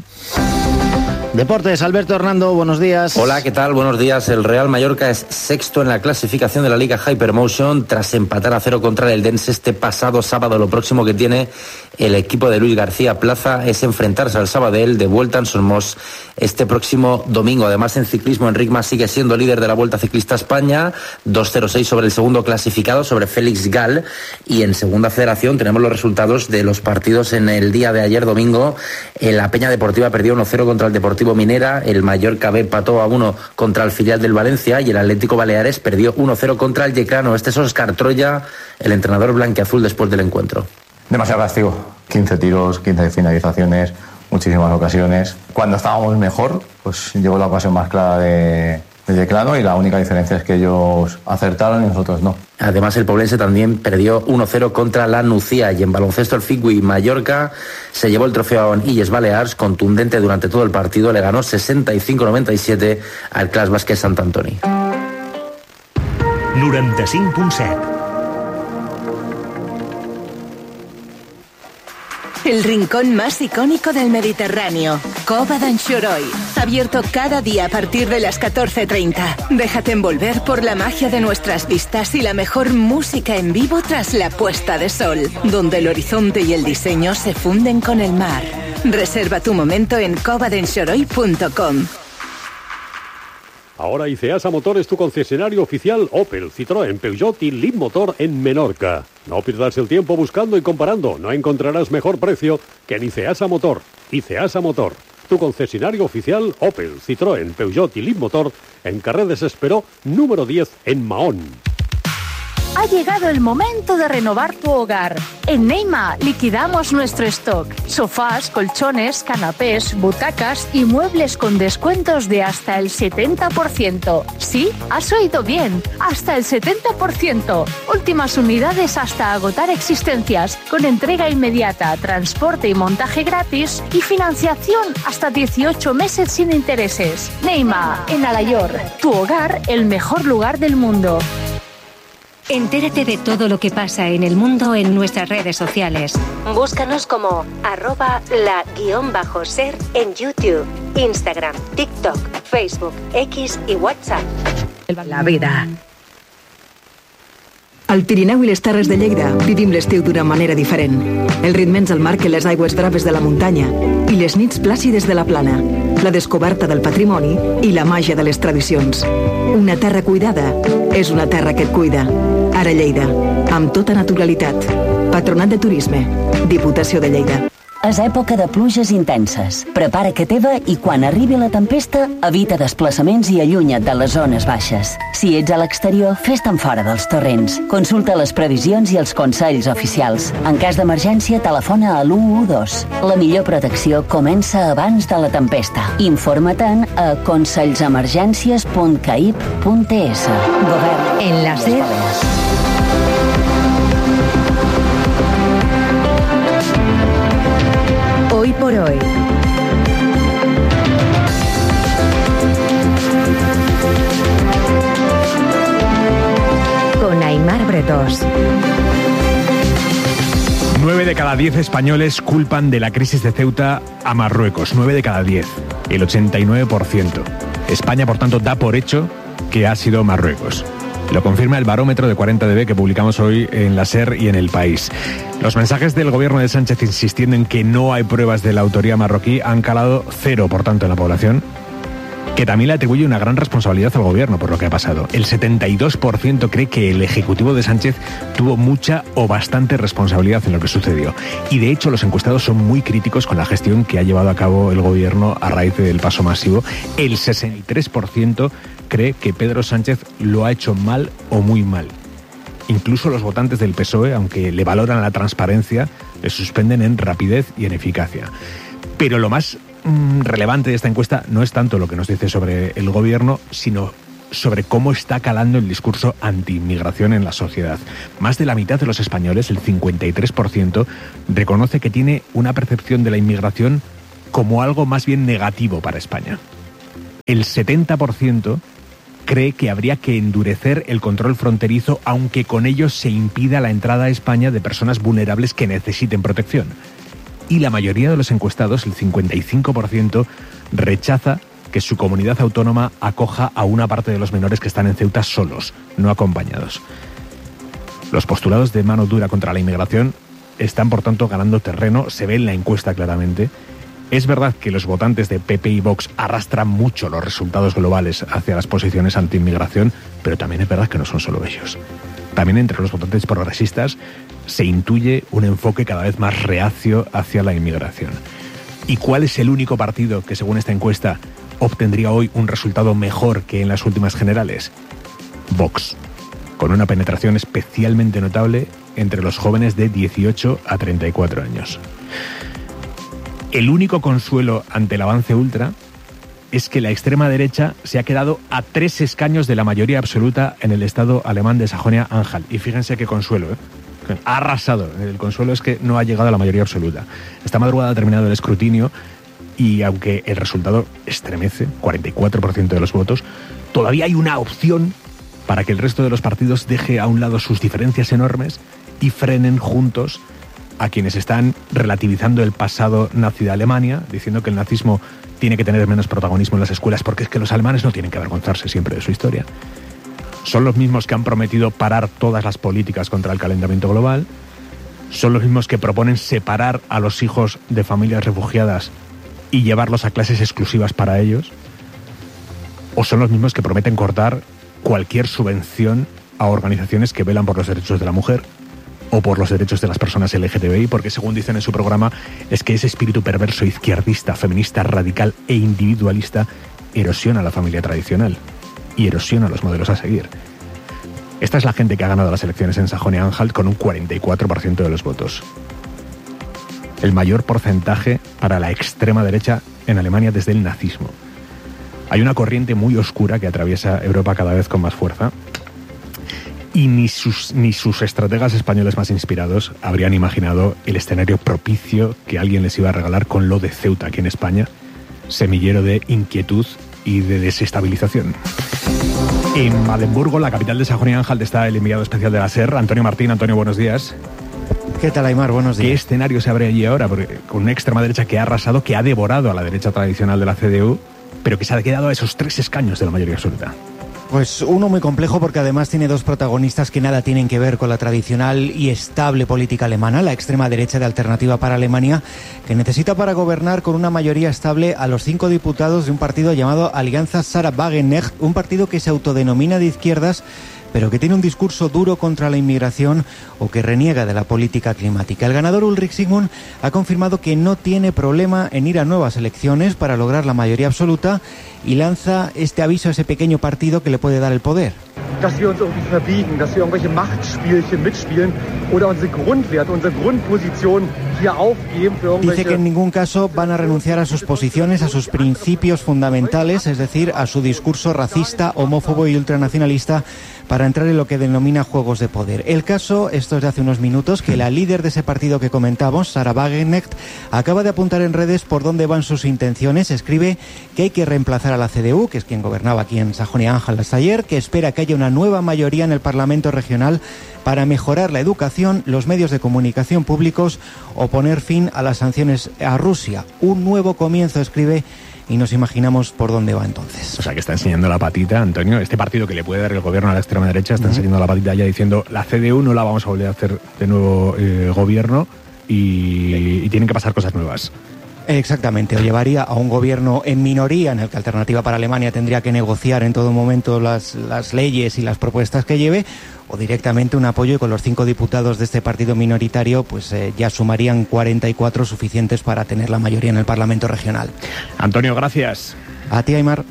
Deportes, Alberto Hernando, buenos días. Hola, ¿qué tal? Buenos días. El Real Mallorca es sexto en la clasificación de la Liga Hypermotion tras empatar a 0 contra el Eldense este pasado sábado. Lo próximo que tiene el equipo de Luis García Plaza es enfrentarse al Sabadell de vuelta en Somos este próximo domingo. Además, en ciclismo, Enric Mas sigue siendo líder de la Vuelta Ciclista a España, 2.06 sobre el segundo clasificado, sobre Félix Gal. Y en Segunda Federación tenemos los resultados de los partidos en el día de ayer domingo. La Peña Deportiva perdió 1-0 contra el Deportivo Minera, el Mallorca B empató a 1 contra el filial del Valencia y el Atlético Baleares perdió 1-0 contra el Yeclano. Este es Óscar Troya, el entrenador blanquiazul después del encuentro. Demasiado castigo, 15 tiros, 15 finalizaciones, muchísimas ocasiones. Cuando estábamos mejor, pues llegó la ocasión más clara de Yeclano y la única diferencia es que ellos acertaron y nosotros no. Además, el poblense también perdió 1-0 contra la Nucía y en baloncesto el Figui Mallorca se llevó el trofeo a Illes Balears, contundente durante todo el partido, le ganó 65-97 al Clas Bàsquet Sant Antoni. 95.7. El rincón más icónico del Mediterráneo, Cova d'Anxoroi. Abierto cada día a partir de las 14:30. Déjate envolver por la magia de nuestras vistas y la mejor música en vivo tras la puesta de sol, donde el horizonte y el diseño se funden con el mar. Reserva tu momento en covadenxoroi.com. Ahora ICEASA Motor es tu concesionario oficial Opel, Citroën, Peugeot y Leapmotor en Menorca. No pierdas el tiempo buscando y comparando. No encontrarás mejor precio que en ICEASA Motor. ICEASA Motor, tu concesionario oficial Opel, Citroën, Peugeot y Leapmotor en Carrer Desesperó, número 10 en Mahón. Ha llegado el momento de renovar tu hogar. En Neima liquidamos nuestro stock. Sofás, colchones, canapés, butacas y muebles con descuentos de hasta el 70%. Sí, has oído bien, hasta el 70%. Últimas unidades hasta agotar existencias, con entrega inmediata, transporte y montaje gratis y financiación hasta 18 meses sin intereses. Neima, en Alayor, tu hogar, el mejor lugar del mundo. Entérate de todo lo que pasa en el mundo en nuestras redes sociales. Búscanos como @la_ser en YouTube, Instagram, TikTok, Facebook, X i WhatsApp. La vida. Al Pirineu i les Terres de Lleida vivim l'estiu d'una manera diferent. El ritme ens el marquen les aigües braves de la muntanya i les nits plàcides de la plana, la descoberta del patrimoni i la màgia de les tradicions. Una terra cuidada és una terra que et cuida. Ara Lleida, amb tota naturalitat. Patronat de Turisme, Diputació de Lleida. És època de pluges intenses. Prepara que teva i quan arribi la tempesta, evita desplaçaments i allunya't de les zones baixes. Si ets a l'exterior, fes-te'n fora dels torrents. Consulta les previsions i els consells oficials. En cas d'emergència, telefona a l'112. La millor protecció comença abans de la tempesta. Informa-te'n a consellsemergències.caip.es. Govern. En la SER. Hoy por hoy. Con Aimar Bretós. 9 de cada 10 españoles culpan de la crisis de Ceuta a Marruecos. 9 de cada 10. El 89%. España, por tanto, da por hecho que ha sido Marruecos. Lo confirma el barómetro de 40dB que publicamos hoy en la SER y en El País. Los mensajes del gobierno de Sánchez insistiendo en que no hay pruebas de la autoría marroquí han calado cero, por tanto, en la población, que también le atribuye una gran responsabilidad al gobierno por lo que ha pasado. El 72% cree que el ejecutivo de Sánchez tuvo mucha o bastante responsabilidad en lo que sucedió. Y de hecho los encuestados son muy críticos con la gestión que ha llevado a cabo el gobierno a raíz del paso masivo. El 63% cree que Pedro Sánchez lo ha hecho mal o muy mal. Incluso los votantes del PSOE, aunque le valoran la transparencia, le suspenden en rapidez y en eficacia. Pero lo más relevante de esta encuesta no es tanto lo que nos dice sobre el gobierno, sino sobre cómo está calando el discurso anti-inmigración en la sociedad. Más de la mitad de los españoles, el 53%, reconoce que tiene una percepción de la inmigración como algo más bien negativo para España. El 70% cree que habría que endurecer el control fronterizo, aunque con ello se impida la entrada a España de personas vulnerables que necesiten protección. Y la mayoría de los encuestados, el 55%, rechaza que su comunidad autónoma acoja a una parte de los menores que están en Ceuta solos, no acompañados. Los postulados de mano dura contra la inmigración están, por tanto, ganando terreno, se ve en la encuesta claramente. Es verdad que los votantes de PP y Vox arrastran mucho los resultados globales hacia las posiciones anti-inmigración, pero también es verdad que no son solo ellos. También entre los votantes progresistas se intuye un enfoque cada vez más reacio hacia la inmigración. ¿Y cuál es el único partido que, según esta encuesta, obtendría hoy un resultado mejor que en las últimas generales? Vox, con una penetración especialmente notable entre los jóvenes de 18 a 34 años. El único consuelo ante el avance ultra es que la extrema derecha se ha quedado a 3 escaños de la mayoría absoluta en el estado alemán de Sajonia-Anhalt. Y fíjense qué consuelo, ha arrasado. El consuelo es que no ha llegado a la mayoría absoluta. Esta madrugada ha terminado el escrutinio y aunque el resultado estremece, 44% de los votos, todavía hay una opción para que el resto de los partidos deje a un lado sus diferencias enormes y frenen juntos a quienes están relativizando el pasado nazi de Alemania, diciendo que el nazismo tiene que tener menos protagonismo en las escuelas porque es que los alemanes no tienen que avergonzarse siempre de su historia. Son los mismos que han prometido parar todas las políticas contra el calentamiento global, son los mismos que proponen separar a los hijos de familias refugiadas y llevarlos a clases exclusivas para ellos, o son los mismos que prometen cortar cualquier subvención a organizaciones que velan por los derechos de la mujer o por los derechos de las personas LGTBI, porque según dicen en su programa, es que ese espíritu perverso, izquierdista, feminista, radical e individualista erosiona la familia tradicional y erosiona los modelos a seguir. Esta es la gente que ha ganado las elecciones en Sajonia-Anhalt con un 44% de los votos. El mayor porcentaje para la extrema derecha en Alemania desde el nazismo. Hay una corriente muy oscura que atraviesa Europa cada vez con más fuerza, y ni sus estrategas españoles más inspirados habrían imaginado el escenario propicio que alguien les iba a regalar con lo de Ceuta aquí en España, semillero de inquietud y de desestabilización. En Madenburgo, la capital de Sajonia-Anhalt, está el enviado especial de la SER, Antonio Martín. Antonio, buenos días. ¿Qué tal, Aymar? Buenos días. ¿Qué escenario se abre allí ahora? Porque con una extrema derecha que ha arrasado, que ha devorado a la derecha tradicional de la CDU, pero que se ha quedado a esos 3 escaños de la mayoría absoluta. Pues uno muy complejo porque además tiene 2 protagonistas que nada tienen que ver con la tradicional y estable política alemana, la extrema derecha de Alternativa para Alemania, que necesita para gobernar con una mayoría estable a los 5 diputados de un partido llamado Alianza Sarah Wagenknecht, un partido que se autodenomina de izquierdas, pero que tiene un discurso duro contra la inmigración o que reniega de la política climática. El ganador Ulrich Sigmund ha confirmado que no tiene problema en ir a nuevas elecciones para lograr la mayoría absoluta y lanza este aviso a ese pequeño partido que le puede dar el poder. Dass wir uns irgendwie verbiegen, dass wir irgendwelche Machtspielchen mitspielen oder unsere Grundwerte, unsere Grundposition hier aufgeben für irgendwelche... Dice que en ningún caso van a renunciar a sus posiciones, a sus principios fundamentales, es decir, a su discurso racista, homófobo y ultranacionalista, para entrar en lo que denomina juegos de poder. El caso, esto es de hace unos minutos, que la líder de ese partido que comentamos, Sarah Wagenknecht, acaba de apuntar en redes por dónde van sus intenciones. Escribe que hay que reemplazar a la CDU, que es quien gobernaba aquí en Sajonia-Anhalt hasta ayer, que espera que haya una nueva mayoría en el Parlamento regional para mejorar la educación, los medios de comunicación públicos o poner fin a las sanciones a Rusia. Un nuevo comienzo, escribe y nos imaginamos por dónde va entonces. O sea, que está enseñando la patita, Antonio. Este partido que le puede dar el gobierno a la extrema derecha está enseñando la patita ya diciendo la CDU no la vamos a volver a hacer de nuevo gobierno y tienen que pasar cosas nuevas. Exactamente, o llevaría a un gobierno en minoría en el que Alternativa para Alemania tendría que negociar en todo momento las leyes y las propuestas que lleve, o directamente un apoyo y con los 5 diputados de este partido minoritario pues ya sumarían 44 suficientes para tener la mayoría en el Parlamento regional. Antonio, gracias. A ti, Aymar.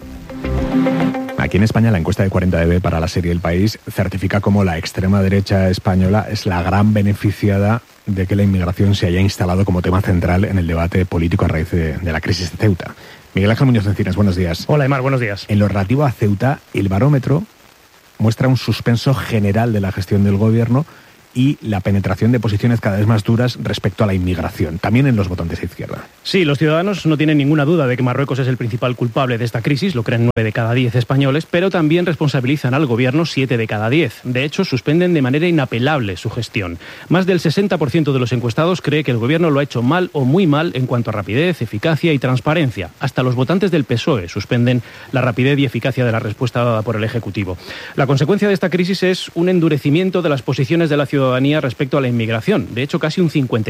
Aquí en España la encuesta de 40DB para la serie El País certifica como la extrema derecha española es la gran beneficiada de que la inmigración se haya instalado como tema central en el debate político a raíz de la crisis de Ceuta. Miguel Ángel Muñoz Encinas, buenos días. Hola, Aymar, buenos días. En lo relativo a Ceuta, el barómetro muestra un suspenso general de la gestión del gobierno y la penetración de posiciones cada vez más duras respecto a la inmigración, también en los votantes de izquierda. Sí, los ciudadanos no tienen ninguna duda de que Marruecos es el principal culpable de esta crisis, lo creen 9 de cada 10 españoles, pero también responsabilizan al gobierno 7 de cada 10. De hecho, suspenden de manera inapelable su gestión. Más del 60% de los encuestados cree que el gobierno lo ha hecho mal o muy mal en cuanto a rapidez, eficacia y transparencia. Hasta los votantes del PSOE suspenden la rapidez y eficacia de la respuesta dada por el Ejecutivo. La consecuencia de esta crisis es un endurecimiento de las posiciones de la ciudadanía respecto a la inmigración. De hecho, casi un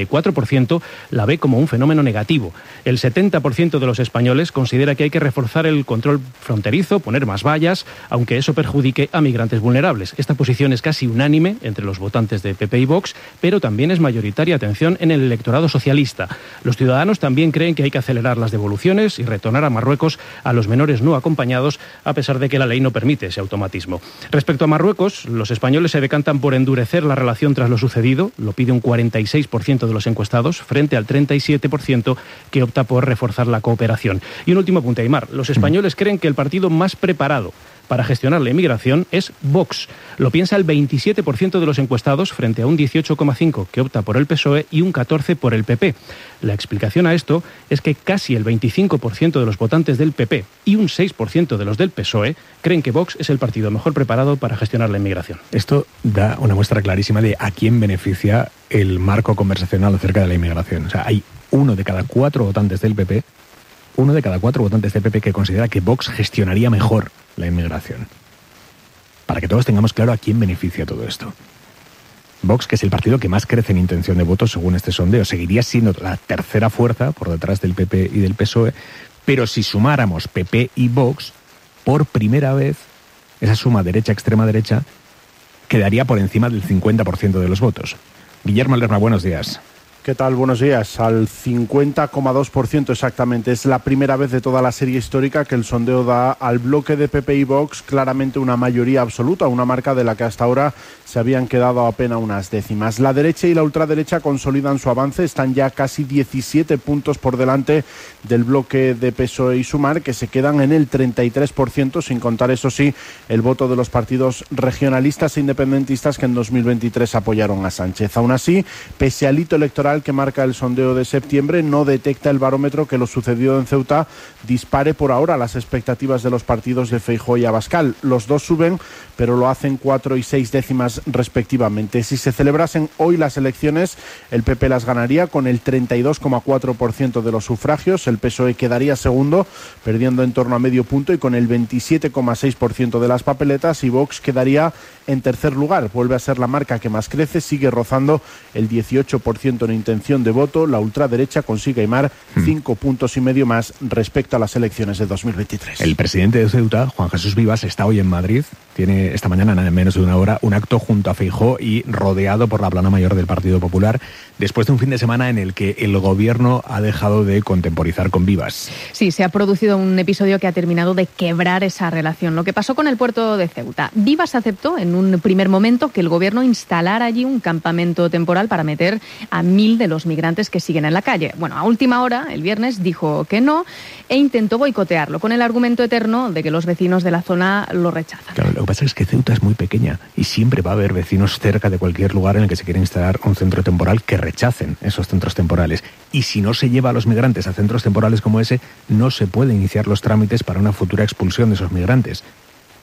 54% la ve como un fenómeno negativo. El 70% de los españoles considera que hay que reforzar el control fronterizo, poner más vallas, aunque eso perjudique a migrantes vulnerables. Esta posición es casi unánime entre los votantes de PP y Vox, pero también es mayoritaria, atención, en el electorado socialista. Los ciudadanos también creen que hay que acelerar las devoluciones y retornar a Marruecos a los menores no acompañados, a pesar de que la ley no permite ese automatismo. Respecto a Marruecos, los españoles se decantan por endurecer la relación tras lo sucedido, lo pide un 46% de los encuestados, frente al 37% que opta por reforzar la cooperación. Y un último apunte, Aymar. Los españoles creen que el partido más preparado para gestionar la inmigración es Vox. Lo piensa el 27% de los encuestados frente a un 18,5% que opta por el PSOE y un 14% por el PP. La explicación a esto es que casi el 25% de los votantes del PP y un 6% de los del PSOE creen que Vox es el partido mejor preparado para gestionar la inmigración. Esto da una muestra clarísima de a quién beneficia el marco conversacional acerca de la inmigración. O sea, hay 1 de cada 4 votantes del PP, 1 de cada 4 votantes del PP que considera que Vox gestionaría mejor la inmigración. Para que todos tengamos claro a quién beneficia todo esto. Vox, que es el partido que más crece en intención de votos según este sondeo, seguiría siendo la tercera fuerza por detrás del PP y del PSOE, pero si sumáramos PP y Vox, por primera vez, esa suma derecha-extrema derecha quedaría por encima del 50% de los votos. Guillermo Lerma, buenos días. ¿Qué tal? Buenos días. Al 50,2% exactamente. Es la primera vez de toda la serie histórica que el sondeo da al bloque de PP y Vox claramente una mayoría absoluta, una marca de la que hasta ahora se habían quedado apenas unas décimas. La derecha y la ultraderecha consolidan su avance, están ya casi 17 puntos por delante del bloque de PSOE y Sumar, que se quedan en el 33%, sin contar, eso sí, el voto de los partidos regionalistas e independentistas que en 2023 apoyaron a Sánchez. Aún así, pese al hito electoral que marca el sondeo de septiembre, no detecta el barómetro que lo sucedido en Ceuta dispare por ahora las expectativas de los partidos de Feijóo y Abascal. Los dos suben, pero lo hacen 4 y 6 décimas respectivamente. Si se celebrasen hoy las elecciones, el PP las ganaría con el 32,4% de los sufragios, el PSOE quedaría segundo, perdiendo en torno a medio punto y con el 27,6% de las papeletas, y Vox quedaría en tercer lugar. Vuelve a ser la marca que más crece, sigue rozando el 18% en intención de voto. La ultraderecha consigue, Aymar, 5,5 puntos más respecto a las elecciones de 2023. El presidente de Ceuta, Juan Jesús Vivas, está hoy en Madrid. Tiene esta mañana, nada menos de una hora, un acto junto a Feijóo y rodeado por la plana mayor del Partido Popular, después de un fin de semana en el que el gobierno ha dejado de contemporizar con Vivas. Sí, se ha producido un episodio que ha terminado de quebrar esa relación. Lo que pasó con el puerto de Ceuta. Vivas aceptó en un primer momento que el gobierno instalara allí un campamento temporal para meter a 1.000 de los migrantes que siguen en la calle. Bueno, a última hora, el viernes, dijo que no e intentó boicotearlo con el argumento eterno de que los vecinos de la zona lo rechazan. Claro, lo que pasa es que Ceuta es muy pequeña y siempre va a haber vecinos cerca de cualquier lugar en el que se quiera instalar un centro temporal que rechacen esos centros temporales. Y si no se lleva a los migrantes a centros temporales como ese, no se puede iniciar los trámites para una futura expulsión de esos migrantes.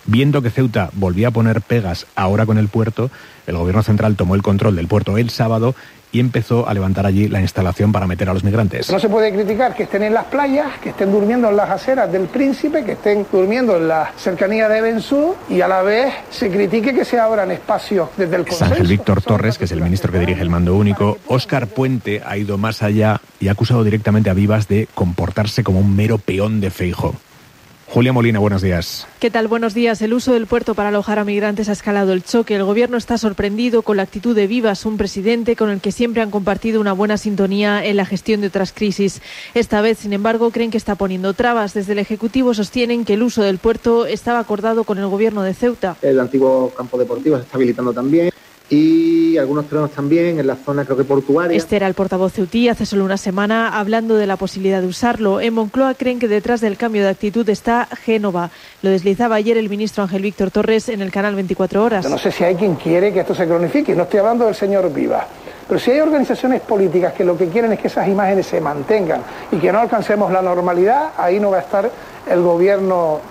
Viendo que Ceuta volvía a poner pegas ahora con el puerto, el gobierno central tomó el control del puerto el sábado y empezó a levantar allí la instalación para meter a los migrantes. No se puede criticar que estén en las playas, que estén durmiendo en las aceras del Príncipe, que estén durmiendo en la cercanía de Bensú, y a la vez se critique que se abran espacios desde el consenso. Es Ángel Víctor Torres, que es el ministro que dirige el mando único. Óscar Puente ha ido más allá y ha acusado directamente a Vivas de comportarse como un mero peón de Feijóo. Julia Molina, buenos días. ¿Qué tal? Buenos días. El uso del puerto para alojar a migrantes ha escalado el choque. El gobierno está sorprendido con la actitud de Vivas, un presidente con el que siempre han compartido una buena sintonía en la gestión de otras crisis. Esta vez, sin embargo, creen que está poniendo trabas. Desde el Ejecutivo sostienen que el uso del puerto estaba acordado con el gobierno de Ceuta. El antiguo campo deportivo se está habilitando también. Y algunos terrenos también en la zona, creo que portuaria. Este era el portavoz ceutí hace solo una semana hablando de la posibilidad de usarlo. En Moncloa creen que detrás del cambio de actitud está Génova. Lo deslizaba ayer el ministro Ángel Víctor Torres en el canal 24 Horas. Yo no sé si hay quien quiere que esto se cronifique, no estoy hablando del señor Vivas. Pero si hay organizaciones políticas que lo que quieren es que esas imágenes se mantengan y que no alcancemos la normalidad, ahí no va a estar el gobierno